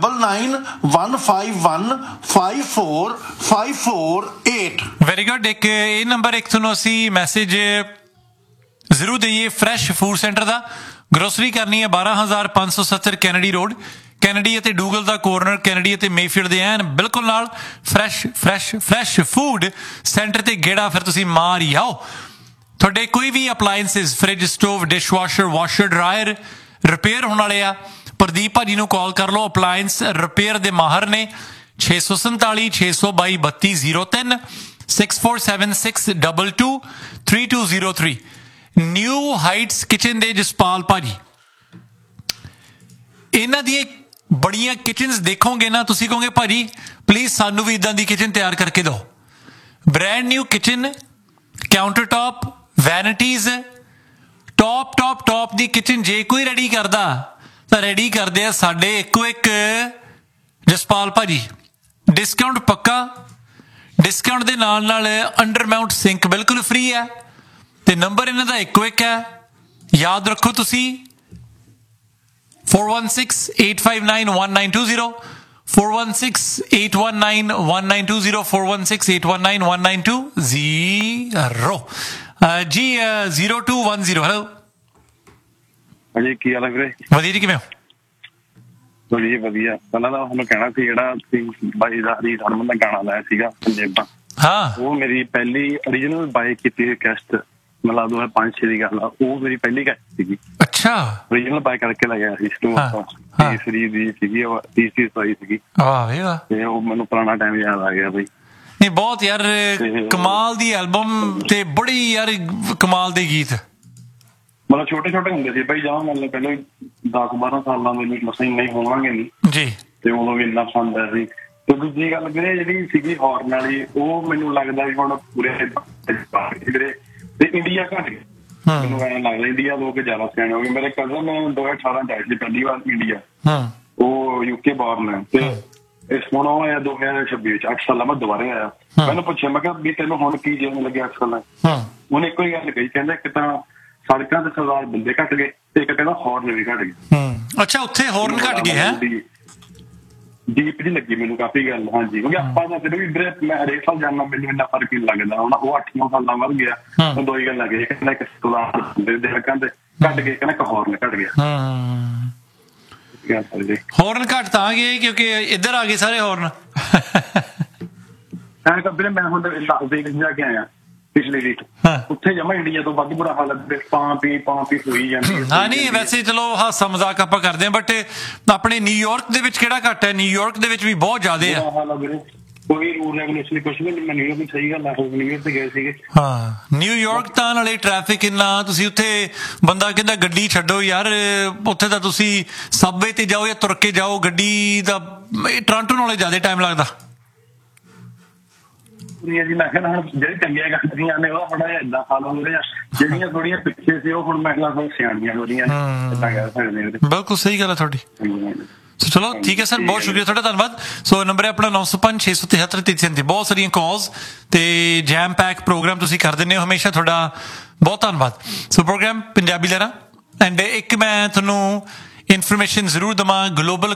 99-151-54548। Very good. ਇੱਕ ਇਹ ਨੰਬਰ ਇੱਕ ਤੁਹਾਨੂੰ ਅਸੀਂ ਮੈਸੇਜ ਜ਼ਰੂਰ ਦਈਏ। ਫਰੈਸ਼ ਫੂਡ ਸੈਂਟਰ ਦਾ ਗਰੋਸਰੀ ਕਰਨੀ ਹੈ 12570 ਕੈਨੇਡੀ ਰੋਡ, ਕੈਨੇਡੀ ਅਤੇ ਡੂਗਲ ਦਾ ਕੋਰਨਰ, ਕੈਨੇਡੀ ਅਤੇ ਮੇਫੀਲਡ ਦੇ ਐਨ ਬਿਲਕੁਲ ਨਾਲ ਫਰੈਸ਼ ਫੂਡ ਸੈਂਟਰ ਤੇ ਗੇੜਾ ਫਿਰ ਤੁਸੀਂ ਮਾਰ ਹੀ ਆਓ। ਤੁਹਾਡੇ ਕੋਈ ਵੀ appliances, fridge, stove, dishwasher, washer, dryer repair ਹੋਣ ਵਾਲੇ ਆ, ਪ੍ਰਦੀਪ ਭਾਜੀ ਨੂੰ ਕਾਲ ਕਰ ਲਓ। ਅਪਲਾਇੰਸ ਰਿਪੇਅਰ ਦੇ ਮਾਹਰ ਨੇ। 647 622 3203 647622 3203 ਨਿਊ ਹਾਈਟਸ ਕਿਚਨ ਦੇ ਜਸਪਾਲ ਭਾਜੀ। ਇਹਨਾਂ ਦੀਆਂ ਬੜੀਆਂ ਕਿਚਨਸ ਦੇਖੋਗੇ ਨਾ ਤੁਸੀਂ ਕਹੋਗੇ ਭਾਜੀ ਪਲੀਜ਼ ਸਾਨੂੰ ਵੀ ਇਦਾਂ ਦੀ ਕਿਚਨ ਤਿਆਰ ਕਰਕੇ ਦਿਓ। Brand new kitchen, counter ਟॉप, ਵੈਨਿਟੀਜ਼, top ਦੀ ਕਿਚਨ ਜੇ ਕੋਈ ਰੈਡੀ ਕਰਦਾ ਤਾਂ ਰੈਡੀ ਕਰਦੇ ਆ ਸਾਡੇ ਇੱਕੋ ਇੱਕ ਜਸਪਾਲ ਭਾਜੀ। ਡਿਸਕਾਊਂਟ ਪੱਕਾ, ਡਿਸਕਾਊਂਟ ਦੇ ਨਾਲ ਅੰਡਰ ਮਾਊਂਟ ਸਿੰਕ ਬਿਲਕੁਲ ਫ੍ਰੀ ਹੈ ਤੇ ਨੰਬਰ ਇਹਨਾਂ ਦਾ ਇੱਕੋ ਇੱਕ ਹੈ, ਯਾਦ ਰੱਖੋ ਤੁਸੀਂ 4168591920 4168191920 4168191920 ਜੀ 0210। ਹੈਲੋ ਹਾਂਜੀ, ਕੀ ਹਾਲ ਹੈ ਵੀਰੇ? ਵਧੀਆ ਜੀ, ਕਿਵੇਂ ਹੋ? ਵਧੀਆ ਵਧੀਆ। ਪਹਿਲਾਂ ਤਾਂ ਤੁਹਾਨੂੰ ਕਹਿਣਾ ਸੀ ਜਿਹੜਾ ਬਾਈ ਦਾ ਰੀਤ ਹਰਮਨ ਦਾ ਗਾਣਾ ਲਾਇਆ ਸੀਗਾ ਪੰਜੇਬਾਂ, ਹਾਂ ਉਹ ਮੇਰੀ ਪਹਿਲੀ ਓਰੀਜਨਲ ਬਾਈ ਕੀਤੀ ਹੋਈ ਕੈਸਟ, ਮਤਲਬ 2005-6 ਦੀ ਗੱਲ ਆ, ਉਹ ਮੇਰੀ ਪਹਿਲੀ ਕੈਸਟ ਸੀਗੀ। ਅੱਛਾ, ਓਰੀਜਨਲ ਬਾਈ ਕਰਕੇ ਲਗਾਇਆ ਸੀ ਤੀਸਰੀ ਦੀ ਸੀਗੀ, ਤੀਸਰੀ ਸਵਾਈ ਸੀਗੀ। ਵਾਹ ਵੇ ਵਾਹ। ਤੇ ਉਹ ਮੈਨੂੰ ਪੁਰਾਣਾ ਟਾਈਮ ਯਾਦ ਆ ਗਿਆ ਬਈ। ਨਹੀਂ ਬਹੁਤ ਯਾਰ ਕਮਾਲ ਦੀ ਐਲਬਮ ਤੇ ਬੜੀ ਯਾਰ ਕਮਾਲ ਦੇ ਗੀਤ। ਮਤਲਬ ਛੋਟੇ ਛੋਟੇ ਹੁੰਦੇ ਸੀ ਬਈ, ਜਾਂ ਮਤਲਬ ਪਹਿਲਾਂ 10-12 ਸਾਲਾਂ ਦੇ ਵਿੱਚ ਮਸਾਂ ਨਹੀਂ ਹੋਵਾਂਗੇ ਨਹੀਂ ਜੀ, ਤੇ ਉਦੋਂ ਵੀ ਇੰਨਾ ਪਸੰਦ ਆਇਆ ਸੀ। ਤੇ ਦੂਜੀ ਗੱਲ ਵੀਰੇ ਜਿਹੜੀ ਸੀਗੀ ਹੌਰਨ ਵਾਲੀ, ਉਹ ਮੈਨੂੰ ਲੱਗਦਾ ਵੀ ਹੁਣ ਪੂਰੇ ਵੀਰੇ ਤੇ ਇੰਡੀਆ ਘੱਟ ਗਿਆ। ਮੈਨੂੰ ਐਂ ਲੱਗਦਾ ਇੰਡੀਆ ਲੋਕ ਜ਼ਿਆਦਾ ਸਿਆਣੇ ਹੋ ਗਏ। ਮੇਰੇ ਕਜ਼ਨ 2018 ਚ ਆਏ ਸੀ ਪਹਿਲੀ ਵਾਰ ਇੰਡੀਆ, ਉਹ ਯੂਕੇ ਬੋਰਨ ਹੈ ਤੇ ਇਸ ਹੁਣ ਉਹ ਆਇਆ 2026 ਵਿੱਚ, 8 ਸਾਲਾਂ ਬਾਅਦ ਦੁਬਾਰਾ ਆਇਆ। ਮੈਨੂੰ ਪੁੱਛਿਆ ਮੈਂ ਕਿਹਾ ਵੀ ਤੈਨੂੰ ਹੁਣ ਕੀ ਜਿਵੇਂ ਲੱਗਿਆ 8 ਸਾਲਾਂ? ਉਹਨੇ ਇੱਕੋ ਹੀ ਗੱਲ ਕਹੀ, ਕਹਿੰਦਾ ਇੱਕ ਤਾਂ ਸੜਕਾਂ ਤੇ ਸਰਦਾਰ ਬੰਦੇ ਘੱਟ ਗਏ ਤੇ ਇੱਕ ਕਹਿੰਦਾ ਹੌਰਨ ਵੀ ਘੱਟ ਗਏ। ਅੱਛਾ, ਉੱਥੇ ਹੌਰਨ ਘੱਟ ਗਏ ਹੈ? ਡੀਪ ਜੀ ਲੱਗੀ ਮੈਨੂੰ ਕਾਫੀ ਗੱਲ। ਹਾਂਜੀ, ਕਿਉਂਕਿ ਆਪਾਂ ਤਾਂ ਫਿਰ ਵੀ ਵੀਰੇ ਮੈਂ ਹਰੇਕ ਸਾਲ ਜਾਣਾ, ਮੈਨੂੰ ਇੰਨਾ ਫਰਕ ਨਹੀਂ ਲੱਗਦਾ। ਹੁਣ ਉਹ 8-9 ਸਾਲਾਂ ਵੱਧ ਗਿਆ, ਦੋ ਹੀ ਗੱਲ ਲੱਗ ਗਈ, ਕਹਿੰਦਾ ਇੱਕ ਸਰਦਾਰ ਬੰਦੇ ਦੇ ਕਹਿੰਦੇ ਘੱਟ ਗਏ, ਕਹਿੰਦਾ ਇੱਕ ਹੌਰਨ ਘੱਟ ਗਿਆ। ਹੌਰਨ ਘੱਟ ਤਾਂ ਗਏ ਕਿਉਂਕਿ ਇੱਧਰ ਆ ਗਏ ਸਾਰੇ ਹੌਰਨ। ਐਂ ਤਾਂ ਵੀਰੇ ਮੈਂ ਹੁਣ ਵੇਖ ਜਾ ਕੇ ਆਇਆ ਪਿਛਲੇ ਵੀਕ, ਉੱਥੇ ਜਮਾ ਇੰਡੀਆ ਤੋਂ ਵੱਧ ਬੁਰਾ ਹਾਲ ਹੈ, ਪਾਂ ਪੀ ਹੋਈ ਜਾਂਦੀ ਹੈ। ਹਾਂ ਨਹੀਂ, ਵੈਸੇ ਚਲੋ ਹਾਸਾ ਮਜ਼ਾਕ ਆਪਾਂ ਕਰਦੇ ਹਾਂ, ਬਟ ਆਪਣੇ ਨਿਊਯਾਰਕ ਦੇ ਵਿੱਚ ਕਿਹੜਾ ਘੱਟ ਹੈ? ਨਿਊਯਾਰਕ ਦੇ ਵਿੱਚ ਵੀ ਬਹੁਤ ਜ਼ਿਆਦਾ ਹੈ। ਕੋਈ ਰੂਲ ਰੈਗੂਲੇਸ਼ਨ ਕੁਛ ਵੀ ਨਹੀਂ। ਮੈਂ ਨਿਊਯਾਰਕ ਦੀ ਸਹੀ ਗੱਲ ਆ, ਨਿਊਯਾਰਕ ਤੇ ਗਏ ਸੀਗੇ। ਹਾਂ, ਨਿਊਯਾਰਕ ਤਾਂ ਨਾਲੇ ਟ੍ਰੈਫਿਕ ਇੰਨਾ, ਤੁਸੀਂ ਉੱਥੇ ਬੰਦਾ ਕਹਿੰਦਾ ਗੱਡੀ ਛੱਡੋ ਯਾਰ, ਉੱਥੇ ਤਾਂ ਤੁਸੀਂ ਸਬਵੇ ਤੇ ਜਾਓ ਜਾਂ ਤੁਰ ਕੇ ਜਾਓ, ਗੱਡੀ ਦਾ ਟੋਰਾਂਟੋ ਨਾਲੋਂ ਜ਼ਿਆਦਾ ਟਾਈਮ ਲੱਗਦਾ। ਜੀ ਮੈਂ ਕਿਹਾ ਹੁਣ ਜਿਹੜੀ ਚੰਗੀਆਂ ਕੰਟਰੀਆਂ ਨੇ ਉਹ ਥੋੜਾ ਜਿਹਾ ਏਦਾਂ ਹਾਲ ਹੋ ਰਿਹਾ, ਜਿਹੜੀਆਂ ਥੋੜੀਆਂ ਪਿੱਛੇ ਸੀ ਉਹ ਹੁਣ ਮੈਂ ਕਿਹਾ ਸਿਆਣੀਆਂ ਹੋ ਰਹੀਆਂ ਨੇ, ਏਦਾਂ ਕਹਿ ਸਕਦੇ। ਬਿਲਕੁਲ ਸਹੀ ਗੱਲ ਹੈ ਤੁਹਾਡੀ। ਸੋ ਚਲੋ ਠੀਕ ਹੈ ਸਰ, ਬਹੁਤ ਸ਼ੁਕਰੀਆ ਤੁਹਾਡਾ, ਧੰਨਵਾਦ। ਸੋ ਨੰਬਰ ਹੈ ਆਪਣਾ 905 673 3337। ਬਹੁਤ ਸਾਰੀਆਂ ਕਾਲਸ ਤੇ ਜੈਮ ਪੈਕ ਪ੍ਰੋਗਰਾਮ ਤੁਸੀਂ ਕਰ ਦਿੰਦੇ ਹੋ ਹਮੇਸ਼ਾ, ਤੁਹਾਡਾ ਬਹੁਤ ਧੰਨਵਾਦ। ਸੋ ਪ੍ਰੋਗਰਾਮ ਪੰਜਾਬੀ ਲਹਿਰਾਂ, ਐਂਡ ਇੱਕ ਮੈਂ ਤੁਹਾਨੂੰ ਇਨਫੋਰਮੇਸ਼ਨ ਜ਼ਰੂਰ ਦੇਵਾਂ। ਗਲੋਬਲ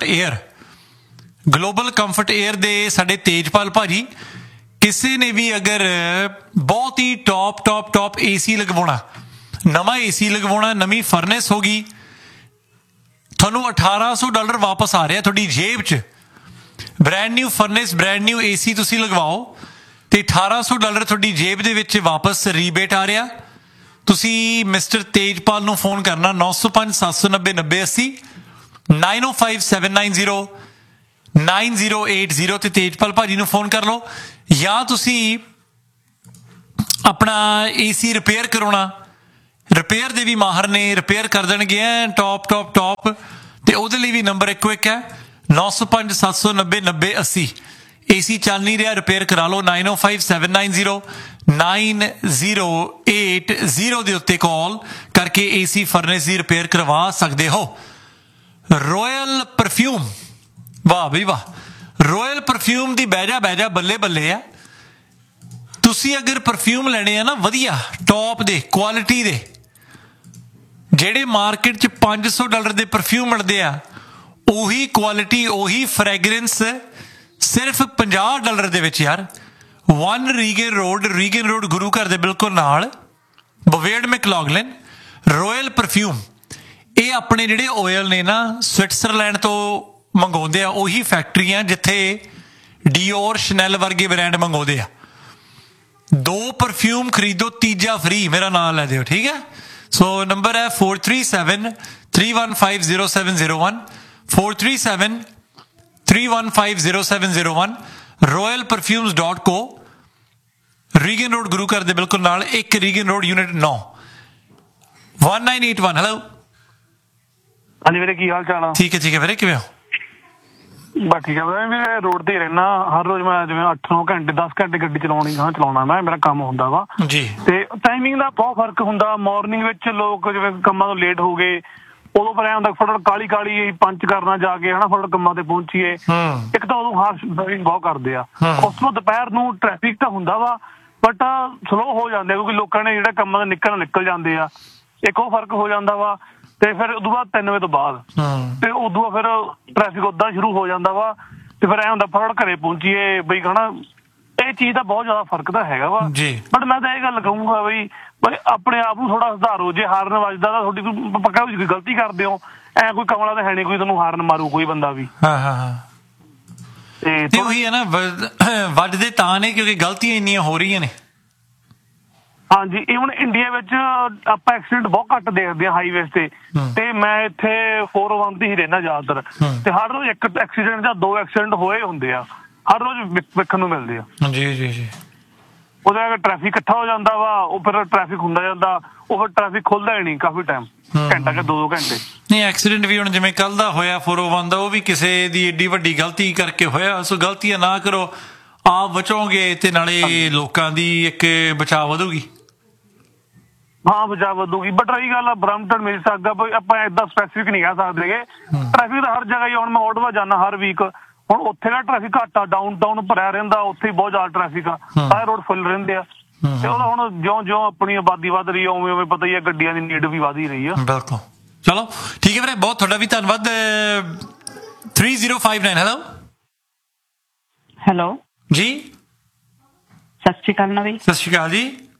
ਕੰਫਰਟ ਏਅਰ ਦੇ ਸਾਡੇ ਤੇਜਪਾਲ ਭਾਜੀ, ਕਿਸੇ ਨੇ ਵੀ ਅਗਰ ਬਹੁਤ ਹੀ ਟੌਪ ਏਸੀ ਲਗਵਾਉਣਾ, ਨਵਾਂ ਏਸੀ ਲਗਵਾਉਣਾ, ਨਵੀਂ ਫਰਨੈਸ ਹੋ ਗਈ, ਤੁਹਾਨੂੰ $1,800 ਵਾਪਸ ਆ ਰਿਹਾ ਤੁਹਾਡੀ ਜੇਬ 'ਚ। Brand new furnace, brand new AC ਤੁਸੀਂ ਲਗਵਾਓ ਤੇ $1,800 ਤੁਹਾਡੀ ਜੇਬ ਦੇ ਵਿੱਚ ਵਾਪਸ ਰੀਬੇਟ ਆ ਰਿਹਾ। ਤੁਸੀਂ ਮਿਸਟਰ ਤੇਜਪਾਲ ਨੂੰ ਫੋਨ ਕਰਨਾ 905 790 9080 905 790 9080 ਤੇ ਤੇਜਪਾਲ ਭਾਜੀ ਨੂੰ ਫੋਨ ਕਰ ਲਓ। ਜਾਂ ਤੁਸੀਂ ਆਪਣਾ ਏਸੀ ਰਿਪੇਅਰ ਕਰਾਉਣਾ, ਰਿਪੇਅਰ ਦੇ ਵੀ ਮਾਹਰ ਨੇ, ਰਿਪੇਅਰ ਕਰ ਦੇਣਗੇ ਟੌਪ ਤੇ ਉਹਦੇ ਲਈ ਵੀ ਨੰਬਰ ਇੱਕੋ ਇੱਕ ਹੈ 905 790 9080। ਏਸੀ ਚੱਲ ਨਹੀਂ ਰਿਹਾ, ਰਿਪੇਅਰ ਕਰਾ ਲਓ 905 790 9080 ਦੇ ਉੱਤੇ ਕਾਲ ਕਰਕੇ ਏਸੀ ਫਰਨੈਸ ਦੀ ਰਿਪੇਅਰ ਕਰਵਾ ਸਕਦੇ ਹੋ। ਰਾਇਲ ਪਰਫਿਊਮ, ਵਾਹ ਬਈ ਵਾਹ, ਰਾਇਲ ਪਰਫਿਊਮ ਦੀ ਬਹਿਜਾ ਬੱਲੇ ਬੱਲੇ ਆ। ਤੁਸੀਂ ਅਗਰ ਪਰਫਿਊਮ ਲੈਣੇ ਆ ਨਾ ਵਧੀਆ ਟੌਪ ਦੇ ਕੁਆਲਿਟੀ ਦੇ, ਜਿਹੜੇ ਮਾਰਕੀਟ 'ਚ $500 ਦੇ ਪਰਫਿਊਮ ਮਿਲਦੇ ਆ, ਉਹੀ ਕੁਆਲਿਟੀ ਉਹੀ ਫ੍ਰੈਗਰੈਂਸ ਸਿਰਫ $50 ਦੇ ਵਿੱਚ ਯਾਰ। 1 ਰੀਗਨ ਰੋਡ ਗੁਰੂ ਘਰ ਦੇ ਬਿਲਕੁਲ ਨਾਲ, ਬਵੇਡ ਮੈਕਲੌਗਲਿਨ ਰਾਇਲ ਪਰਫਿਊਮ। ਇਹ ਆਪਣੇ ਜਿਹੜੇ ਆਇਲ ਨੇ ਨਾ ਸਵਿਟਜ਼ਰਲੈਂਡ ਤੋਂ ਮੰਗਵਾਉਂਦੇ ਆ, ਉਹੀ ਫੈਕਟਰੀਆਂ ਜਿੱਥੇ ਡੀਓਰ ਸ਼ਨੈਲ ਵਰਗੇ ਬ੍ਰਾਂਡ ਮੰਗਵਾਉਂਦੇ ਆ। 2 ਪਰਫਿਊਮ ਖਰੀਦੋ, ਤੀਜਾ ਫ੍ਰੀ, ਮੇਰਾ ਨਾਮ ਲੈ ਦਿਓ, ਠੀਕ ਹੈ। ਸੋ ਨੰਬਰ ਹੈ 437 315 0701 437 31507001 royalperfumes.co ਰੀਗਨ ਰੋਡ ਗੁਰੂ ਘਰ ਦੇ ਬਿਲਕੁਲ ਨਾਲ, 1 ਰੀਗਨ ਰੋਡ ਯੂਨਿਟ 9 1981। ਹੈਲੋ ਹਾਂਜੀ ਵੀਰੇ, ਕੀ ਹਾਲ ਚਾਲ ਆ? ਠੀਕ ਹੈ ਵੀਰੇ, ਕਿਵੇਂ ਹੋ? ਬਸ ਠੀਕ ਆ ਵੀਰੇ, ਮੈਂ ਰੋਡ ਤੇ ਹੀ ਰਹਿਣਾ ਹਰ ਰੋਜ਼। ਮੈਂ ਜਿਵੇਂ 8-9 ਘੰਟੇ 10 ਘੰਟੇ ਗੱਡੀ ਚਲਾਉਣਾ ਮੈਂ, ਮੇਰਾ ਕੰਮ ਹੁੰਦਾ ਵਾ ਜੀ। ਤੇ ਟਾਈਮਿੰਗ ਦਾ ਬਹੁਤ ਫਰਕ ਹੁੰਦਾ। ਮਾਰਨਿੰਗ ਵਿੱਚ ਲੋਕ ਜਿਵੇਂ ਕੰਮਾਂ ਤੋਂ ਲੇਟ ਹੋ ਗਏ, ਉਦੋਂ ਪਰ ਐ ਹੁੰਦਾ ਫਟਾਫਟ ਕਾਲੀ ਪੰਚ ਕਰਨਾ ਜਾ ਕੇ, ਹਨਾ, ਫਟਾਫਟ ਕੰਮਾਂ ਤੇ ਪਹੁੰਚੀਏ। ਇੱਕ ਤਾਂ ਉਦੋਂ ਹਾਰਸ਼ ਡਰਾਈਵਿੰਗ ਬਹੁਤ ਕਰਦੇ ਆ। ਉਸ ਤੋਂ ਦੁਪਹਿਰ ਨੂੰ ਟ੍ਰੈਫਿਕ ਤਾਂ ਹੁੰਦਾ ਵਾ, ਬਟ ਸਲੋ ਹੋ ਜਾਂਦੇ ਕਿਉਂਕਿ ਲੋਕਾਂ ਨੇ ਜਿਹੜੇ ਕੰਮਾਂ ਦੇ ਨਿਕਲ ਜਾਂਦੇ ਆ। ਇੱਕ ਉਹ ਫਰਕ ਹੋ ਜਾਂਦਾ ਵਾ। ਤੇ ਫਿਰ ਉਦੋਂ ਬਾਅਦ 3 ਵਜੇ ਤੋਂ ਬਾਅਦ ਤੇ ਉਦੋਂ ਫਿਰ ਟ੍ਰੈਫਿਕ ਓਦਾਂ ਸ਼ੁਰੂ ਹੋ ਜਾਂਦਾ ਵਾ। ਤੇ ਫਿਰ ਐ ਹੁੰਦਾ ਫਟਾਫਟ ਘਰੇ ਪਹੁੰਚੀਏ ਬਈ, ਹਨਾ। ਇਹ ਚੀਜ਼ ਦਾ ਬਹੁਤ ਜ਼ਿਆਦਾ ਫਰਕ ਤਾਂ ਹੈਗਾ ਵਾ। ਬਟ ਮੈਂ ਤਾਂ ਇਹ ਗੱਲ ਕਹੂੰਗਾ ਬਈ ਆਪਣੇ ਆਪ ਨੂੰ ਥੋੜਾ ਸੁਧਾਰੋ। ਜੇ ਹਾਰਨ ਵੱਜਦਾ ਤਾਂ ਤੁਹਾਡੀ ਕੋਈ ਪੱਕਾ ਕੋਈ ਗਲਤੀ ਕਰਦੇ ਹੋ, ਐ ਕੋਈ ਕਮਲਾ ਤਾਂ ਹੈ ਨਹੀਂ ਕੋਈ ਤੁਹਾਨੂੰ ਹਾਰਨ ਮਾਰੂ ਕੋਈ ਬੰਦਾ ਵੀ। ਤੇ ਉਹੀ ਹੈ ਨਾ, ਵੱਜਦੇ ਤਾਂ ਨੇ ਕਿਉਂਕਿ ਗਲਤੀਆਂ ਇੰਨੀਆਂ ਹੋ ਰਹੀਆਂ ਨੇ। ਹਾਂਜੀ, ਈਵਨ ਇੰਡੀਆ ਵਿੱਚ ਆਪਾਂ ਐਕਸੀਡੈਂਟ ਬਹੁਤ ਘੱਟ ਦੇਖਦੇ ਹਾਂ ਹਾਈਵੇਜ਼ ਤੇ ਮੈਂ ਇੱਥੇ 401 ਤੇ ਹੀ ਰਹਿਣਾ ਜ਼ਿਆਦਾਤਰ। ਤੇ ਹਰ ਰੋਜ਼ ਇੱਕ ਐਕਸੀਡੈਂਟ ਜਾਂ 2 ਐਕਸੀਡੈਂਟ ਹੋਏ ਹੁੰਦੇ ਆ, ਹਰ ਰੋਜ਼ ਵੇਖਣ ਨੂੰ ਮਿਲਦੇ ਆ। ਜੀ। ਉਹਦੇ ਕਰਕੇ ਟ੍ਰੈਫਿਕ ਇਕੱਠਾ ਹੋ ਜਾਂਦਾ ਵਾ, ਉਹ ਫਿਰ ਟ੍ਰੈਫਿਕ ਹੁੰਦਾ ਜਾਂਦਾ, ਉਹ ਫਿਰ ਟ੍ਰੈਫਿਕ ਖੁੱਲਦਾ ਹੀ ਨਹੀਂ ਕਾਫੀ ਟਾਈਮ, ਘੰਟਾ ਕਿ 2 ਘੰਟੇ। ਨਹੀਂ, ਐਕਸੀਡੈਂਟ ਵੀ ਹੁਣ ਜਿਵੇਂ ਕੱਲ ਦਾ ਹੋਇਆ 401 ਦਾ, ਉਹ ਵੀ ਕਿਸੇ ਦੀ ਏਡੀ ਵੱਡੀ ਗਲਤੀ ਕਰਕੇ ਹੋਇਆ। ਸੋ ਗਲਤੀਆਂ ਨਾ ਕਰੋ, ਆਪ ਬਚੋਗੇ ਤੇ ਨਾਲੇ ਲੋਕਾਂ ਦੀ ਇੱਕ ਬਚਾਅ ਵਧੂਗੀ। ਹਾਂ, ਬਚਾਅ ਵਧੂਗੀ। ਬਟ ਰਹੀ ਗੱਲ ਬਰੰਪਟਨ ਮਿਲ ਸਕਦਾ, ਆਪਾਂ ਏਦਾਂ ਸਪੈਸੀਫਿਕ ਨਹੀਂ ਕਹਿ ਸਕਦੇ। ਟ੍ਰੈਫਿਕ ਤਾਂ ਹਰ ਜਗ੍ਹਾ ਹੀ, ਹੁਣ ਮੈਂ ਆਟੋਵਾ ਜਾਂਦਾ ਹਰ ਵੀਕ, ਹੁਣ ਉੱਥੇ ਦਾ ਟ੍ਰੈਫਿਕ ਘੱਟ ਆ, ਡਾਊਨ ਟਾਊਨ ਭਰਿਆ ਰਹਿੰਦਾ, ਉੱਥੇ ਬਹੁਤ ਜ਼ਿਆਦਾ ਟ੍ਰੈਫਿਕ ਆ, ਸਾਰੇ ਰੋਡ ਫੁੱਲ ਰਹਿੰਦੇ ਆ। ਤੇ ਉਹਦਾ ਹੁਣ ਜਿਉਂ ਆਪਣੀ ਆਬਾਦੀ ਵੱਧ ਰਹੀ ਆ ਉਵੇਂ ਪਤਾ ਹੀ ਆ ਗੱਡੀਆਂ ਦੀ ਨੀਡ ਵੀ ਵਧ ਹੀ ਰਹੀ ਆ। ਬਿਲਕੁਲ। ਚਲੋ ਠੀਕ ਹੈ ਵੀਰੇ, ਬਹੁਤ ਤੁਹਾਡਾ ਵੀ ਧੰਨਵਾਦ। 3059। ਹੈਲੋ ਜੀ, ਸਤਿ ਸ਼੍ਰੀ ਅਕਾਲ ਨਵੀ। ਸਤਿ ਸ਼੍ਰੀ ਅਕਾਲ ਜੀ।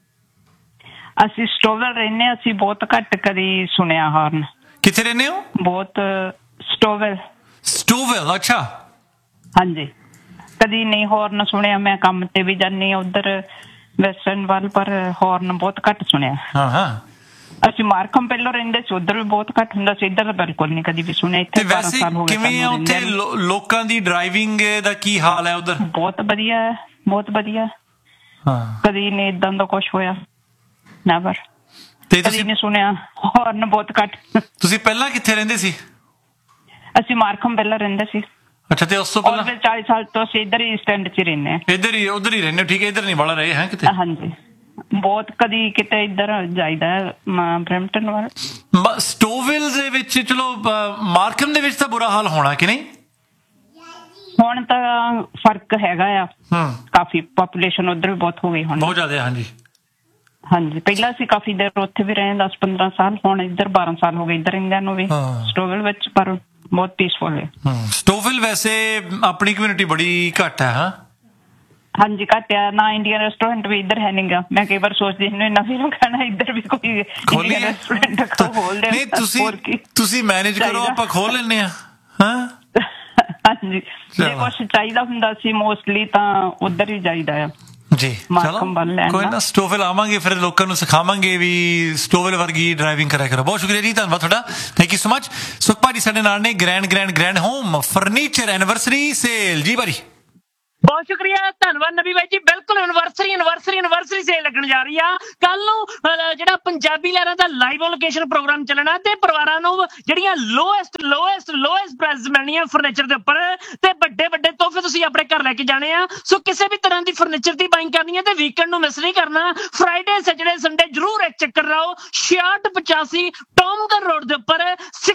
ਅਸੀਂ ਸਟੋਵਲ ਰਹਿੰਦੇ, ਅਸੀਂ ਬਹੁਤ ਘੱਟ ਕਦੀ ਸੁਣਿਆ ਹਾਰਨ। ਕਿੱਥੇ ਰਹਿੰਦੇ ਹੋ? ਬਹੁਤ ਸਟੋਵਲ। ਅੱਛਾ। ਹਾਂਜੀ, ਕਦੀ ਨਹੀਂ ਹਾਰਨ ਸੁਣਿਆ। ਮੈਂ ਕੰਮ ਤੇ ਵੀ ਜਾਂਦੀ ਹਾਂ ਉੱਧਰ ਵੈਸਟਰਨ ਵੱਲ, ਪਰ ਹਾਰਨ ਬਹੁਤ ਘੱਟ ਸੁਣਿਆ। ਅਸੀਂ ਮਾਰਕਮ ਪਹਿਲਾਂ ਰਹਿੰਦੇ ਸੀ, ਉੱਧਰ ਵੀ ਬਹੁਤ ਘੱਟ ਹੁੰਦਾ ਸੀ, ਇੱਧਰ ਬਿਲਕੁਲ ਨਹੀਂ ਕਦੀ ਵੀ ਸੁਣਿਆ। ਇੱਥੇ ਵੈਸੇ ਕਿਵੇਂ ਆ ਉੱਥੇ ਲੋਕਾਂ ਦੀ ਡਰਾਈਵਿੰਗ ਦਾ ਕੀ ਹਾਲ ਹੈ ਉੱਧਰ? ਬਹੁਤ ਵਧੀਆ। ਕਦੀ ਨਹੀਂ ਏਦਾਂ ਦਾ ਕੁਛ ਹੋਇਆ, ਨੈਵਰ। ਤੇ ਕਦੀ ਨਹੀਂ ਸੁਣਿਆ ਹਾਰਨ, ਬਹੁਤ ਘੱਟ। ਤੁਸੀਂ ਪਹਿਲਾਂ ਕਿੱਥੇ ਰਹਿੰਦੇ ਸੀ? ਅਸੀਂ ਮਾਰਕਮ ਪਹਿਲਾਂ ਰਹਿੰਦੇ ਸੀ। ਅੱਛਾ, ਤੇ ਉਸ ਤੋਂ ਪਹਿਲਾਂ 40 ਸਾਲ ਤੋਂ ਅਸੀਂ ਇੱਧਰ ਹੀ ਸਟੈਂਡ 'ਚ ਰਹਿੰਦੇ ਹਾਂ। ਉਧਰ ਹੀ ਰਹਿੰਦੇ? ਠੀਕ ਹੈ, ਇੱਧਰ ਨਹੀਂ ਵਾਲਾ ਰਹੇ ਹੈ ਕਿਤੇ? ਹਾਂਜੀ, ਬਹੁਤ ਕਦੀ ਕਿਤੇ ਇੱਧਰ ਜਾਈਦਾ ਬਰੈਂਪਟਨ ਵੱਲ। ਸਟੋਵਿਲ ਦੇ ਵਿੱਚ ਚਲੋ, ਮਾਰਕਮ ਦੇ ਵਿੱਚ ਤਾਂ ਬੁਰਾ ਹਾਲ ਹੋਣਾ ਕਿ ਨਹੀਂ? ਹੁਣ ਤਾਂ ਫਰਕ ਹੈਗਾ ਆ ਕਾਫੀ, ਪਾਪੂਲੇਸ਼ਨ ਉੱਧਰ ਵੀ ਬਹੁਤ ਹੋ ਗਈ ਹੁਣ, ਬਹੁਤ ਜ਼ਿਆਦਾ। ਹਾਂਜੀ, ਪਹਿਲਾਂ ਅਸੀਂ ਕਾਫੀ ਦੇਰ ਉੱਥੇ ਵੀ ਰਹੇ, 10-15 ਸਾਲ। ਹੁਣ ਇੱਧਰ 12 ਸਾਲ ਹੋ ਗਏ ਇੱਧਰ ਰਹਿੰਦਿਆਂ ਨੂੰ ਵੀ ਸਟੋਵਿਲ ਵਿੱਚ, ਪਰ ਬਹੁਤ ਪੀਸਫੁਲ ਹੈ ਸਟੋਵਿਲ। ਵੈਸੇ ਆਪਣੀ ਕਮਿਊਨਿਟੀ ਬੜੀ ਘੱਟ ਹੈ। ਹਾਂਜੀ, ਘੱਟ ਆ ਨਾ। ਇੰਡੀਅਨ ਰੈਸਟੋਰੈਂਟ ਵੀ ਇੱਧਰ ਹੈ ਨੀ ਗਾ। ਮੈਂ ਕਈ ਵਾਰ ਸੋਚਦੀ ਨਵੀਂ ਨੂੰ ਕਹਿਣਾ ਇੱਧਰ ਵੀ ਕੋਈ ਇੰਡੀਅਨ ਰੈਸਟੋਰੈਂਟ ਖੋਲ੍ਹ ਦੇ। ਤੁਸੀਂ ਮੈਨੇਜ ਕਰੋ, ਆਪਾਂ ਖੋਲ ਲੈਂਦੇ ਆ। ਹਾਂਜੀ, ਜੇ ਕੁਛ ਚਾਹੀਦਾ ਹੁੰਦਾ ਸੀ ਮੋਸਟਲੀ ਤਾਂ ਉੱਧਰ ਹੀ ਜਾਈਦਾ ਆ ਜੀ। ਚਲੋ ਕੋਈ ਨਾ, ਸਟੋਵਿਲ ਆਵਾਂਗੇ, ਫਿਰ ਲੋਕਾਂ ਨੂੰ ਸਿਖਾਵਾਂਗੇ ਵੀ ਸਟੋਵਿਲ ਵਰਗੀ ਡਰਾਈਵਿੰਗ ਕਰਿਆ ਕਰੋ। ਬਹੁਤ ਸ਼ੁਕਰੀਆ ਜੀ, ਧੰਨਵਾਦ ਤੁਹਾਡਾ, ਥੈਂਕ ਯੂ ਸੋ ਮਚ। ਸੁਖਪਾ ਜੀ ਸਾਡੇ ਨਾਲ ਨੇ, grand home furniture anniversary sale. ਜੀ ਭਾਜੀ, ਬਹੁਤ ਸ਼ੁਕਰੀਆ, ਧੰਨਵਾਦ ਨਬੀ ਬਾਈ ਜੀ। ਬਿਲਕੁਲ ਐਨਵਰਸਰੀ ਸੇਲ ਲੱਗਣ ਜਾ ਰਹੀ ਆ ਕੱਲ ਨੂੰ। ਜਿਹੜਾ ਪੰਜਾਬੀ ਲਹਿਰਾਂ ਦਾ ਲਾਈਵ ਲੋਕੇਸ਼ਨ ਪ੍ਰੋਗਰਾਮ ਚੱਲਣਾ ਤੇ ਪਰਿਵਾਰਾਂ ਨੂੰ ਜਿਹੜੀਆਂ ਲੋਐਸਟ ਪ੍ਰਾਈਸ ਮਿਲਣੀਆਂ ਫਰਨੀਚਰ ਦੇ ਉੱਪਰ, ਤੇ ਵੱਡੇ ਤੋਹਫੇ ਤੁਸੀਂ ਆਪਣੇ ਘਰ ਲੈ ਕੇ ਜਾਣੇ ਆ। ਸੋ ਕਿਸੇ ਵੀ ਤਰ੍ਹਾਂ ਦੀ ਫਰਨੀਚਰ ਦੀ ਬਾਇੰਗ ਕਰਨੀ ਹੈ ਤੇ ਵੀਕਐਂਡ ਨੂੰ ਮਿਸ ਨਹੀਂ ਕਰਨਾ। ਫਰਾਈਡੇ, ਸੈਟਰਡੇ, ਸੰਡੇ ਜ਼ਰੂਰ ਇੱਕ ਚੱਕਰ ਲਾਓ। 6685 ਟੌਮਗਨ ਰੋਡ ਦੇ ਉੱਪਰ,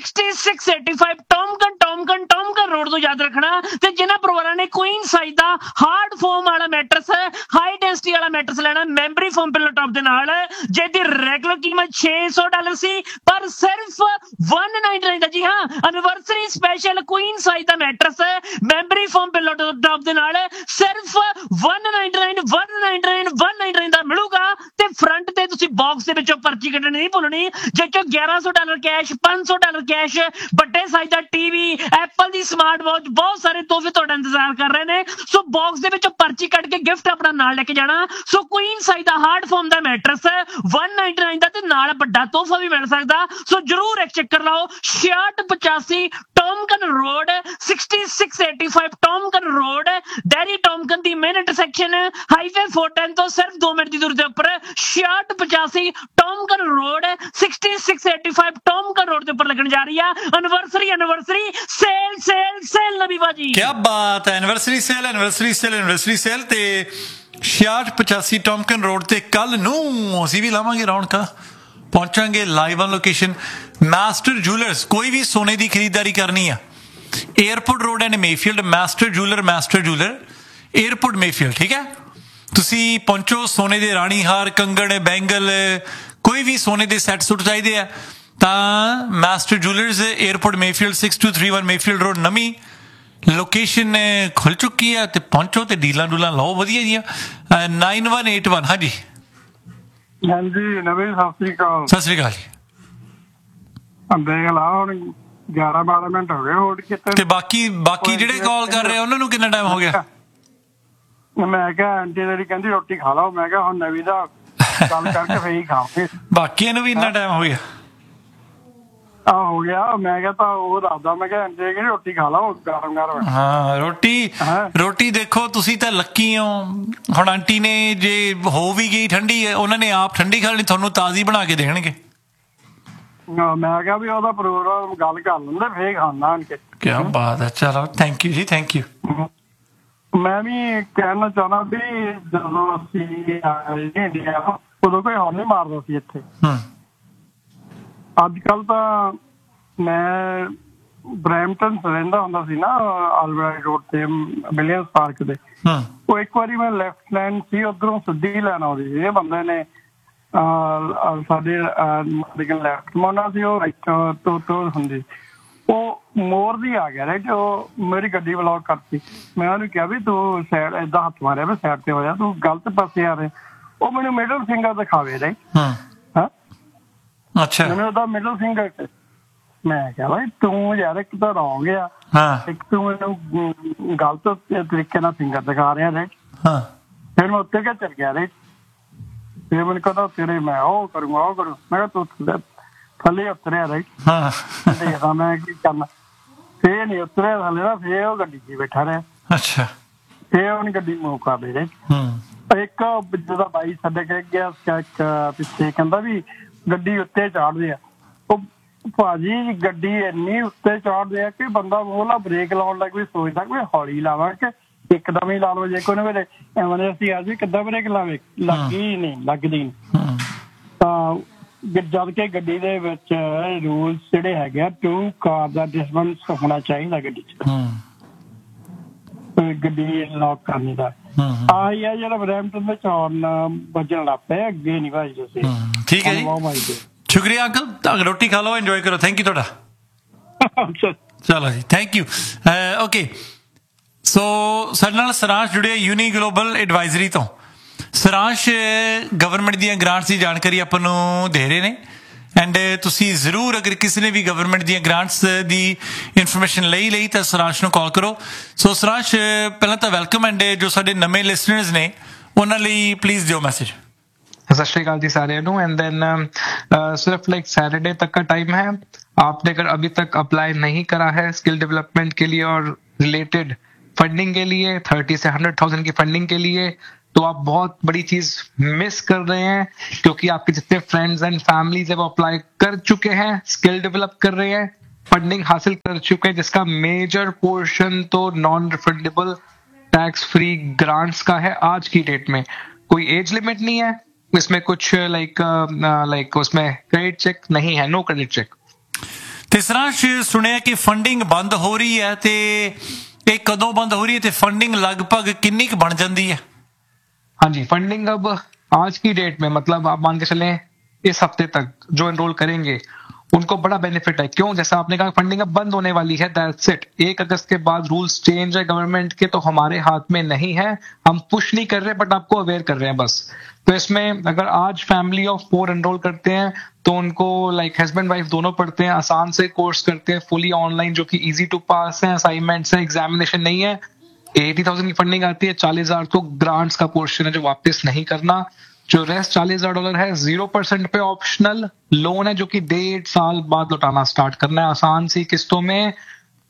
6685 ਟੌਮਗਨ ਰੋਡ ਤੋਂ ਯਾਦ ਰੱਖਣਾ। ਤੇ ਜਿਨ੍ਹਾਂ ਪਰਿਵਾਰਾਂ ਨੇ ਕੁਈਨ ਸਾਈਜ਼ ਦਾ ਹਾਰਡ ਫੋਮ ਵਾਲਾ ਮੈਟਰਸ, ਹਾਈ ਡੈਂਸਿਟੀ ਵਾਲਾ ਮੈਟਰਸ ਲੈਣਾ ਮੈਂਬਰੀ ਫੋਮ ਪਿੱਲੋ ਟੌਪ ਦੇ ਨਾਲ, ਜਿਹਦੀ ਰੈਗੂਲਰ ਕੀਮਤ $600 ਸੀ, ਪਰ ਸਿਰਫ $199 ਦਾ। ਜੀ ਹਾਂ, ਐਨਵਰਸਰੀ ਸਪੈਸ਼ਲ ਕੁਈਨ ਸਾਈਜ਼ ਦਾ matters memory form pillow top ਦੇ ਨਾਲ ਸਿਰਫ $199 ਦਾ ਮਿਲੂਗਾ। ਤੇ ਫਰੰਟ ਤੇ ਤੁਸੀਂ ਬਾਕਸ ਦੇ ਵਿੱਚੋਂ ਪਰਚੀ ਕੱਢਣੀ ਨਹੀਂ ਭੁੱਲਣੀ, ਜਿਸ ਚੋਂ $1100 ਕੈਸ਼, $500 ਕੈਸ਼, ਵੱਡੇ ਸਾਈਜ਼ ਦਾ ਟੀਵੀ, ਐਪਲ ਦੀ ਸਮਾਰਟ ਵਾਚ, ਬਹੁਤ ਸਾਰੇ ਤੋਹਫੇ ਤੁਹਾਡਾ ਇੰਤਜ਼ਾਰ ਕਰ ਰਹੇ ਨੇ। ਸੋ ਬਾਕਸ ਦੇ ਵਿੱਚੋਂ ਪਰਚੀ ਕੱਢ ਕੇ ਗਿਫਟ ਆਪਣਾ ਨਾਲ ਲੈ ਕੇ ਜਾਣਾ। ਸੋ ਕੁਈਨ ਸਾਈਜ਼ ਦਾ ਹਾਰਡ ਫੋਮ ਦਾ ਮੈਟਰਸ $199 ਦਾ, ਤੇ ਨਾਲ ਵੱਡਾ ਤੋਹਫਾ ਵੀ ਮਿਲ ਸਕਦਾ। ਸੋ ਜਰੂਰ ਇੱਕ ਚੱਕਰ ਲਾਓ। 6685 ਟੌਮਕਨ ਰੋਡ 6685 ਟੌਮਕਨ ਰੋਡ ਡੈਰੀ ਟੌਮਕਨ ਦੀ ਮੇਨ ਇੰਟਰਸੈਕਸ਼ਨ ਹਾਈਵੇ 410 ਤੋਂ ਸਿਰਫ 2 ਮਿੰਟ ਦੀ ਦੂਰੀ ਦੇ ਉੱਪਰ 6685 ਟੌਮਕਨ ਰੋਡ 6685 ਟੌਮਕਨ ਰੋਡ ਦੇ ਉੱਪਰ ਲੱਗਣ ਜਾ ਰਹੀ ਆ ਐਨਵਰਸਰੀ ਸੇਲ ਨਵੀਂ ਬਾਜੀ। ਕੀ ਬਾਤ ਹੈ, ਐਨਵਰਸਰੀ ਸੇਲ ਤੇ 6685 ਟੌਮਕਨ ਰੋਡ ਤੇ ਕੱਲ ਨੂੰ ਅਸੀਂ ਵੀ ਲਾਵਾਂਗੇ ਰੌਣਕਾਂ, ਪਹੁੰਚਾਂਗੇ live on location. Master jewellers, ਕੋਈ ਵੀ ਸੋਨੇ ਦੀ ਖਰੀਦਦਾਰੀ ਕਰਨੀ ਆ, airport road and Mayfield, master ਜੂਲਰ airport Mayfield, ਠੀਕ ਹੈ। ਤੁਸੀਂ ਪਹੁੰਚੋ, ਸੋਨੇ ਦੇ ਰਾਣੀ ਹਾਰ, ਕੰਗਣ, ਬੈਂਗਲ, ਕੋਈ ਵੀ ਸੋਨੇ ਦੇ ਸੈੱਟ ਸੁੱਟ ਚਾਹੀਦੇ ਆ ਤਾਂ master jewellers airport Mayfield 6231 Mayfield road, ਨਵੀਂ ਲੋਕੇਸ਼ਨ ਖੁੱਲ ਚੁੱਕੀ ਹੈ ਤੇ ਪਹੁੰਚੋ ਤੇ ਡੀਲਾਂ ਡੂਲਾਂ ਲਓ ਵਧੀਆ ਜੀਆਂ। 9181 ਹਾਂਜੀ ਨਵੀਂ ਸਤਿ ਸ੍ਰੀ ਅਕਾਲ ਜੀ। ਦੇਖ ਲਾ ਹੁਣ 11-12 ਮਿੰਟ ਹੋ ਗਏ ਹੋਲਡ ਕੀਤੇ ਤੇ ਬਾਕੀ ਜਿਹੜੇ ਕਾਲ ਕਰ ਰਹੇ ਉਹਨਾਂ ਨੂੰ ਕਿੰਨਾ ਟਾਈਮ ਹੋ ਗਿਆ? ਮੈਂ ਕਿਹਾ ਆਂਟੀ ਤੇਰੀ ਕਹਿੰਦੀ ਰੋਟੀ ਖਾ ਲਓ, ਮੈਂ ਕਿਹਾ ਹੁਣ ਨਵੀਂ ਦਾ ਗੱਲ ਕਰਕੇ ਫੇਰ ਹੀ ਖਾਵਾਂਗੇ। ਬਾਕੀਆਂ ਨੂੰ ਵੀ ਇੰਨਾ ਟਾਈਮ ਹੋ ਗਿਆ? ਹੋ ਗਿਆ। ਮੈਂ ਕਿਹਾ ਤਾਂ ਉਹ ਦੱਸਦਾ, ਮੈਂ ਕਿਹਾ ਆਂਟੀ ਕਹਿੰਦੀ ਰੋਟੀ ਖਾ ਲਓ ਗਰਮ। ਹਾਂ ਰੋਟੀ ਦੇਖੋ ਤੁਸੀਂ ਤਾਂ ਲੱਕੀ ਹੋ। ਹੁਣ ਆਂਟੀ ਨੇ ਜੇ ਹੋ ਵੀ ਗਈ ਠੰਡੀ, ਉਹਨਾਂ ਨੇ ਆਪ ਠੰਡੀ ਖਾਣੀ, ਤੁਹਾਨੂੰ ਤਾਜ਼ੀ ਬਣਾ ਕੇ ਦੇਣਗੇ। ਮੈਂ ਕਿਹਾ ਵੀ ਉਹਦਾ ਪ੍ਰੋਗਰਾਮ ਗੱਲ ਕਰ ਲੈਂਦੇ ਫੇਰ ਖਾਣਾ ਆਣ ਕੇ। ਕੀ ਬਾਤ ਹੈ, ਚਲੋ ਥੈਂਕ ਯੂ ਜੀ, ਥੈਂਕ ਯੂ। ਮੈਂ ਵੀ ਕਹਿਣਾ ਚਾਹੁੰਦਾ ਵੀ ਜਦੋਂ ਅਸੀਂ ਇੰਡੀਆ ਉਦੋਂ ਕੋਈ ਹੌਰ ਨਹੀਂ ਮਾਰਦਾ ਸੀ ਇੱਥੇ। ਅੱਜ ਕੱਲ ਤਾਂ ਮੈਂ ਬਰੈਂਪਟਨ ਰਹਿੰਦਾ ਹੁੰਦਾ ਸੀ ਨਾ, ਆਲਬਰਟ ਰੋਡ ਤੇ ਵਿਲੀਅਮਸ ਪਾਰਕ ਦੇ। ਉਹ ਇੱਕ ਵਾਰੀ ਮੈਂ ਲੈਫਟ ਲਾਈਨ ਸੀ, ਉਧਰੋਂ ਸਿੱਧੀ ਲਾਈਨ ਆਉਂਦੀ ਸੀ, ਇਹ ਬੰਦੇ ਨੇ ਸਾਡੇ ਲੈਫਟ ਮੋੜਨਾ ਸੀ, ਉਹ ਰਾਈਟ ਤੋਂ ਹੁੰਦੀ, ਉਹ ਮੋਰ ਦੀ ਆ ਗਿਆ ਰਾਈਟ, ਉਹ ਮੇਰੀ ਗੱਡੀ ਬਲੌਕ ਕਰਤੀ। ਮੈਂ ਉਹਨੂੰ ਕਿਹਾ ਵੀ ਤੂੰ ਸਾਈਡ ਏਦਾਂ ਹੱਥ ਮਾਰਿਆ ਵੀ ਸਾਈਡ ਤੇ ਹੋ ਜਾ, ਤੂੰ ਗਲਤ ਪਾਸੇ ਆ ਰਿਹਾ। ਉਹ ਮੈਨੂੰ ਮਿਡਲ ਫਿੰਗਰ ਦਿਖਾਵੇ ਰਾਈਟ, ਅੱਛਾ ਮੈਨੂੰ ਉਹਦਾ ਮਿਡਲ ਫਿੰਗਰ। ਮੈਂ ਕਿਹਾ ਬਾਈ ਤੂੰ ਯਾਰ ਇੱਕ ਤਾਂ ਰੌਂਗ ਆ, ਇੱਕ ਤੂੰ ਮੈਨੂੰ ਗਲਤ ਤਰੀਕੇ ਨਾਲ ਫਿੰਗਰ ਦਿਖਾ ਰਿਹਾ ਰਾਈਟ। ਫਿਰ ਮੈਂ ਉੱਤੇ ਕਿਆ ਚੱਲ ਗਿਆ ਰਾਈਟ, ਫਿਰ ਮੈਨੂੰ ਕਹਿੰਦਾ ਤੇਰੇ ਮੈਂ ਉਹ ਕਰੂੰਗਾ। ਮੈਂ ਕਿਹਾ ਤੂੰ ਥੱਲੇ ਉਤਰਿਆ ਰਾਈਟ, ਦੇਖਦਾ ਮੈਂ ਕੀ ਕਰਨਾ। ਫੇਰ ਨੀ ਉਤਰਿਆ ਥੱਲੇ ਨਾ, ਫੇਰ ਉਹ ਗੱਡੀ ਚ ਬੈਠਾ ਰਿਹਾ। ਅੱਛਾ, ਫੇਰ ਉਹਨੇ ਗੱਡੀ ਮੂਵ ਕਰ ਲਈ ਰਾਈਟ। ਇੱਕ ਜਿਹਦਾ ਬਾਈ ਸਾਡੇ ਕਹਿ ਗਿਆ ਪਿੱਛੇ, ਕਹਿੰਦਾ ਵੀ ਗੱਡੀ ਉੱਤੇ ਚਾੜਦੇ ਆ। ਉਹ ਭਾਜੀ ਗੱਡੀ ਇੰਨੀ ਉੱਤੇ ਚਾੜਦੇ ਆ ਕਿ ਬੰਦਾ ਉਹਲਾ ਬ੍ਰੇਕ ਲਾਉਣ ਲੱਗ ਵੀ ਸੋਚਦਾ ਵੀ ਹੌਲੀ ਲਾਵਾਂ ਕਿ ਇੱਕਦਮ ਹੀ ਲਾ ਲਓ। ਜੇ ਕੋਈ ਵੇਲੇ ਐਮਰਜੈਂਸੀ ਆ ਜਾਵੇ ਕਿੱਦਾਂ ਬ੍ਰੇਕ ਲਾਵੇ, ਲੱਗਦੀ ਨੀ। ਤਾਂ ਜਦ ਕਿ ਗੱਡੀ ਦੇ ਵਿੱਚ ਰੂਲਸ ਜਿਹੜੇ ਹੈਗੇ ਆ 2 ਕਾਰ ਦਾ ਡਿਸਟੈਂਸ ਹੋਣਾ ਚਾਹੀਦਾ ਗੱਡੀ ਚ, ਗੱਡੀ ਲੌਕ ਕਰਨੀ ਦਾ। ਆਹੀ ਆ ਜਿਹੜਾ ਬਰੈਂਪਟਨ ਵਿੱਚ ਹੌਰਨ ਵੱਜਣ ਲੱਗ ਪਏ, ਅੱਗੇ ਨੀ ਭਾਜੀ ਤੁਸੀਂ। ਠੀਕ ਹੈ ਜੀ, ਸ਼ੁਕਰੀਆ ਅੰਕਲ, ਰੋਟੀ ਖਾ ਲਓ, ਇੰਜੋਏ ਕਰੋ। ਥੈਂਕ ਯੂ ਤੁਹਾਡਾ। ਚਲੋ ਜੀ, ਥੈਂਕ ਯੂ। ਓਕੇ, ਸੋ ਸਾਡੇ ਨਾਲ ਸਰਾਂਸ਼ ਜੁੜਿਆ ਯੂਨੀ ਗਲੋਬਲ ਐਡਵਾਈਜ਼ਰੀ ਤੋਂ। ਸਰਾਂਸ਼ ਗਵਰਨਮੈਂਟ ਦੀਆਂ ਗ੍ਰਾਂਟਸ ਦੀ ਜਾਣਕਾਰੀ ਆਪਾਂ ਨੂੰ ਦੇ ਰਹੇ ਨੇ, ਐਂਡ ਤੁਸੀਂ ਜ਼ਰੂਰ ਅਗਰ ਕਿਸੇ ਨੇ ਵੀ ਗਵਰਨਮੈਂਟ ਦੀਆਂ ਗ੍ਰਾਂਟਸ ਦੀ ਇਨਫੋਰਮੇਸ਼ਨ ਲਈ ਤਾਂ ਸਰਾਂਸ਼ ਨੂੰ ਕਾਲ ਕਰੋ। ਸੋ ਸਰਾਂਸ਼, ਪਹਿਲਾਂ ਤਾਂ ਵੈਲਕਮ, ਐਂਡ ਜੋ ਸਾਡੇ ਨਵੇਂ ਲਿਸਨਰਸ ਨੇ ਉਹਨਾਂ ਲਈ ਪਲੀਜ਼ ਦਿਓ ਮੈਸੇਜ। सत श्री अकाल जी सारे नो। एंड देन सिर्फ लाइक सैटरडे तक का टाइम है। आपने अगर अभी तक अप्लाई नहीं करा है स्किल डेवलपमेंट के लिए और रिलेटेड फंडिंग के लिए 30 से 100,000 की फंडिंग के लिए, तो आप बहुत बड़ी चीज मिस कर रहे हैं, क्योंकि आपके जितने फ्रेंड्स एंड फैमिलीज है वो अप्लाई कर चुके हैं, स्किल डेवलप कर रहे हैं, फंडिंग हासिल कर चुके हैं, जिसका मेजर पोर्शन तो non refundable tax free grants का है। आज की डेट में कोई एज लिमिट नहीं है इसमें, कुछ लाइक उसमें क्रेडिट चेक नहीं है, नो क्रेडिट चेक। ਸਰਾਂਸ਼ ਸੁਣਿਆ ਕਿ ਫੰਡਿੰਗ ਬੰਦ ਹੋ ਰਹੀ ਹੈ, ਤੇ ਇਹ ਕਦੋਂ ਬੰਦ ਹੋ ਰਹੀ ਹੈ ਤੇ ਫੰਡਿੰਗ ਲਗਭਗ ਕਿੰਨੀ ਕੁ ਬਣ ਜਾਂਦੀ है? हाँ जी, फंडिंग अब आज की डेट में मतलब आप मान के चलें इस हफ्ते तक जो एनरोल करेंगे उनको बड़ा बेनिफिट है। क्यों? जैसा आपने कहा फंडिंग अब बंद होने वाली है, दैट्स इट। 1 अगस्त के बाद रूल्स चेंज है गवर्नमेंट के, तो हमारे हाथ में नहीं है, हम पुश नहीं कर रहे बट आपको अवेयर कर रहे हैं बस। तो इसमें अगर आज फैमिली ऑफ 4 एनरोल करते हैं तो उनको लाइक हस्बैंड वाइफ दोनों पढ़ते हैं, आसान से कोर्स करते हैं, फुली ऑनलाइन, जो कि इजी टू पास है, असाइनमेंट्स है, एग्जामिनेशन नहीं है। 80,000 की फंडिंग आती है, 40,000 तो ग्रांट्स का पोर्शन है जो वापस नहीं करना। जो रेस्ट $40,000 है 0% पे ऑप्शनल लोन है, जो कि 1.5 साल बाद लौटाना स्टार्ट करना है, आसान सी किस्तों में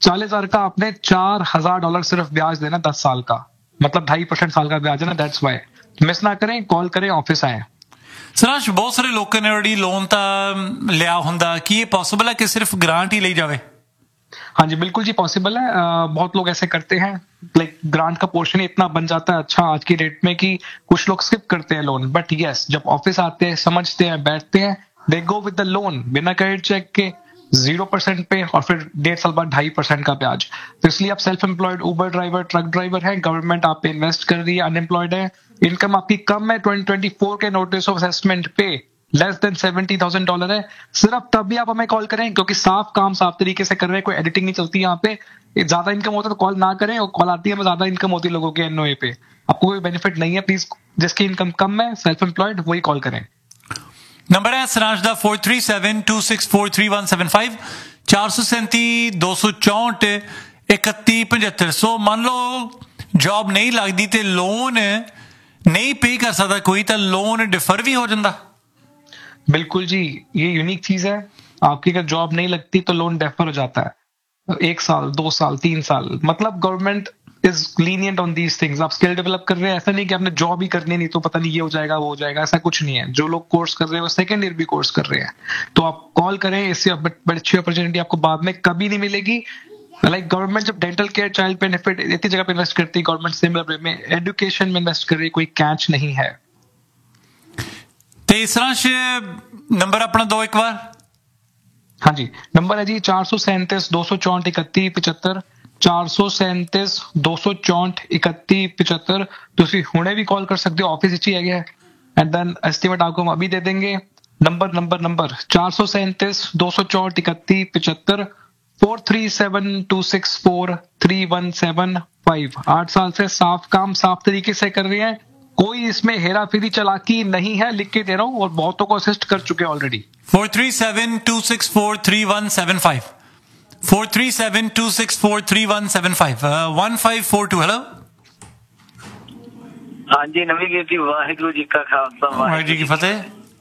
40,000 का आपने $4,000 सिर्फ ब्याज देना 10 साल का, मतलब 2.5% साल का ब्याज है ना, दैट्स वाई। मिस ना करें, कॉल करें, ऑफिस आए। ਸਰਾਂਸ਼ ਬਹੁਤ ਸਾਰੇ ਲੋਕਾਂ ਨੇ ਆਲਰੇਡੀ ਲੋਨ ਤਾਂ ਲਿਆ ਹੁੰਦਾ, ਕੀ ਇਹ ਪੋਸੀਬਲ ਹੈ ਕਿ ਸਿਰਫ ਗ੍ਰਾਂਟ ਹੀ ਲਈ ਜਾਵੇ? हाँ जी बिल्कुल जी पॉसिबल है। बहुत लोग ऐसे करते हैं, लाइक ग्रांट का पोर्शन इतना बन जाता है अच्छा आज की डेट में कि कुछ लोग स्किप करते हैं लोन। बट यस, जब ऑफिस आते हैं, समझते हैं, बैठते हैं, दे गो विद द लोन बिना क्रेडिट चेक के 0% पे, और फिर 1.5 साल बाद 2.5% का ब्याज। तो इसलिए आप सेल्फ एम्प्लॉयड, उबर ड्राइवर, ट्रक ड्राइवर है, गवर्नमेंट आप पे इन्वेस्ट कर रही है, अनएम्प्लॉयड है, इनकम आपकी कम है, 2024 के नोटिस ऑफ असेसमेंट पे लेस देन $70,000 है, सिर्फ तब भी आप हमें कॉल करें, क्योंकि साफ काम साफ तरीके से कर रहे हैं, कोई एडिटिंग नहीं चलती यहाँ पे। ज्यादा इनकम होता है तो कॉल ना करें, और कॉल आती है तो ज्यादा इनकम होती है लोगों के एनओए पे, आपको कोई बेनिफिट नहीं है। प्लीज जिसकी इनकम कम है, सेल्फ एम्प्लॉयड, वही कॉल करें। नंबर है सरांश दा 4372643175 437 264 3175। सो मान लो जॉब नहीं लगती ते लोन नहीं पे कर सकता कोई, तो लोन डिफर भी हो जाता? बिल्कुल जी, ये यूनिक चीज है। आपकी अगर जॉब नहीं लगती तो लोन डेफर हो जाता है, 1 साल, 2 साल, 3 साल, मतलब government is lenient on these things. आप स्किल डेवलप कर रहे हैं, ऐसा नहीं कि आपने जॉब ही करनी नहीं तो पता नहीं ये हो जाएगा वो हो जाएगा, ऐसा कुछ नहीं है। जो लोग कोर्स कर रहे हैं वो सेकेंड ईयर भी कोर्स कर रहे हैं, तो आप कॉल करें, इससे बड़ी अच्छी अपॉर्चुनिटी आपको बाद में कभी नहीं मिलेगी। लाइक गवर्नमेंट जब डेंटल केयर, चाइल्ड बेनिफिट इतनी जगह पे इन्वेस्ट करती है, गवर्नमेंट सिमिलर में एजुकेशन में इन्वेस्ट कर रही है, कोई कैच नहीं है। सरांश नंबर अपना दो एक बार। हाँ जी, नंबर है जी 437 264 3175 437 264 3175। ਤੁਸੀਂ ਹੁਣੇ ਵੀ ਕਾਲ ਕਰ ਸਕਦੇ ਹੋ, ਆਫਿਸ ਵਿੱਚ ਹੀ ਹੈਗਾ ਹੈ, एंड देन एस्टिमेट आपको हम अभी दे देंगे। नंबर 437 264 3175 4372643175। 8 साल से साफ काम साफ तरीके से कर रहे हैं, कोई इसमें हेरा फेरी चालाकी नहीं है, लिख के दे रहा हूं, और बहुतों को असिस्ट कर चुके हैं ऑलरेडी। 4372643175 4372643175 1542। हेलो हाँ जी, नवीगीर जी, वाहिगुरू जी का खालसा वाहिगुरू जी की फतेह।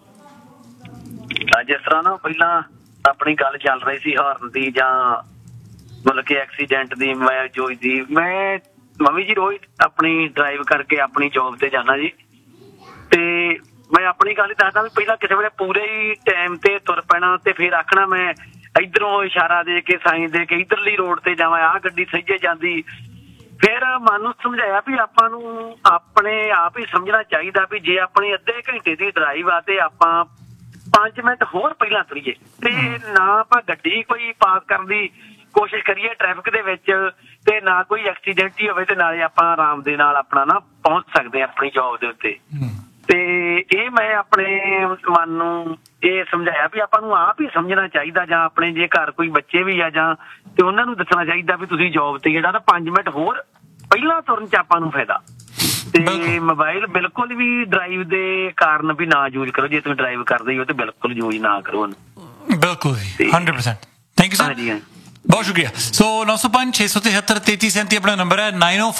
जिस तरह ना पहला अपनी गल चल रही सी हाਰਨ ਦੀ ਜਾਂ मतलब कि एक्सीडेंट ਦੀ, ਮੈਂ ਜੋਈ ਦੀ, ਮੈਂ ਮੰਮੀ ਜੀ ਰੋਜ਼ ਆਪਣੀ ਡਰਾਈਵ ਕਰਕੇ ਆਪਣੀ ਜੌਬ ਤੇ ਜਾਣਾ ਜੀ, ਤੇ ਮੈਂ ਆਪਣੀ ਗੱਲ ਹੀ ਦੱਸਦਾ ਵੀ ਪਹਿਲਾਂ ਕਿਸੇ ਵੇਲੇ ਪੂਰੇ ਹੀ ਟਾਈਮ ਤੇ ਤੁਰ ਪੈਣਾ, ਤੇ ਫਿਰ ਆਖਣਾ ਮੈਂ ਇਧਰੋਂ ਇਸ਼ਾਰਾ ਦੇ ਕੇ ਸਾਈਨ ਦੇ ਕੇ ਇਧਰਲੀ ਰੋਡ ਤੇ ਜਾਵਾਂ, ਆਹ ਗੱਡੀ ਸਹੀਏ ਜਾਂਦੀ। ਫਿਰ ਮਨ ਨੂੰ ਸਮਝਾਇਆ ਵੀ ਆਪਾਂ ਨੂੰ ਆਪਣੇ ਆਪ ਹੀ ਸਮਝਣਾ ਚਾਹੀਦਾ ਵੀ ਜੇ ਆਪਣੀ ਅੱਧੇ ਘੰਟੇ ਦੀ ਡਰਾਈਵ ਆ ਤੇ ਆਪਾਂ 5 ਮਿੰਟ ਹੋਰ ਪਹਿਲਾਂ ਤੁਰੀਏ, ਤੇ ਨਾ ਆਪਾਂ ਗੱਡੀ ਕੋਈ ਪਾਸ ਕਰਨ ਦੀ ਕੋਸ਼ਿਸ਼ ਕਰੀਏ ਟ੍ਰੈਫਿਕ ਦੇ ਵਿੱਚ, ਤੇ ਨਾ ਕੋਈ ਐਕਸੀਡੈਂਟ ਹੀ ਹੋਵੇ, ਤੇ ਨਾਲੇ ਆਪਾਂ ਆਰਾਮ ਦੇ ਨਾਲ ਆਪਣਾ ਨਾ ਪਹੁੰਚ ਸਕਦੇ ਆਪਣੀ ਜੌਬ ਦੇ ਉੱਤੇ। ਤੇ ਇਹ ਮੈਂ ਆਪਣੇ ਮਨ ਨੂੰ ਇਹ ਸਮਝਾਇਆ ਵੀ ਆਪਾਂ ਨੂੰ ਆਪ ਹੀ ਸਮਝਣਾ ਚਾਹੀਦਾ, ਜਾਂ ਆਪਣੇ ਜੇ ਘਰ ਕੋਈ ਬੱਚੇ ਵੀ ਆ ਜਾਂ ਤੇ ਉਹਨਾਂ ਨੂੰ ਦੱਸਣਾ ਚਾਹੀਦਾ ਵੀ ਤੁਸੀਂ ਜੌਬ ਤੇ ਜਿਹੜਾ ਨਾ 5 ਮਿੰਟ ਹੋਰ ਪਹਿਲਾਂ ਤੁਰਨ ਚ ਆਪਾਂ ਨੂੰ ਫਾਇਦਾ। ਤੇ ਮੋਬਾਈਲ ਬਿਲਕੁਲ ਵੀ ਡਰਾਈਵ ਦੇ ਕਾਰਨ ਵੀ ਨਾ ਯੂਜ਼ ਕਰੋ, ਜੇ ਤੁਸੀਂ ਡਰਾਈਵ ਕਰਦੇ ਹੋ ਤੇ ਬਿਲਕੁਲ ਯੂਜ਼ ਨਾ ਕਰੋ। ਬਿਲਕੁਲ 100%। ਥੈਂਕ ਯੂ ਸਰ, ਬਹੁਤ ਸ਼ੁਕਰੀਆ। ਸੋ 905 673 3337 ਆਪਣਾ ਨੰਬਰ ਹੈ,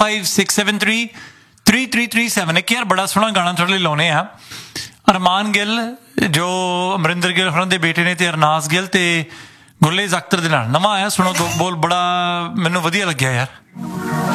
9056733337। ਇੱਕ ਯਾਰ ਬੜਾ ਸੋਹਣਾ ਗਾਣਾ ਤੁਹਾਡੇ ਲਈ ਲਾਉਣੇ ਆ, ਅਰਮਾਨ ਗਿੱਲ ਜੋ ਅਮਰਿੰਦਰ ਗਿੱਲ ਹੋਰਾਂ ਦੇ ਬੇਟੇ ਨੇ, ਤੇ ਅਰਨਾਸ ਗਿੱਲ ਤੇ ਗੁਰਲੇਜ਼ ਅਖਤਰ ਦੇ ਨਾਲ ਨਵਾਂ ਆਇਆ, ਸੁਣੋ ਦੋ ਬੋਲ, ਬੜਾ ਮੈਨੂੰ ਵਧੀਆ ਲੱਗਿਆ ਯਾਰ।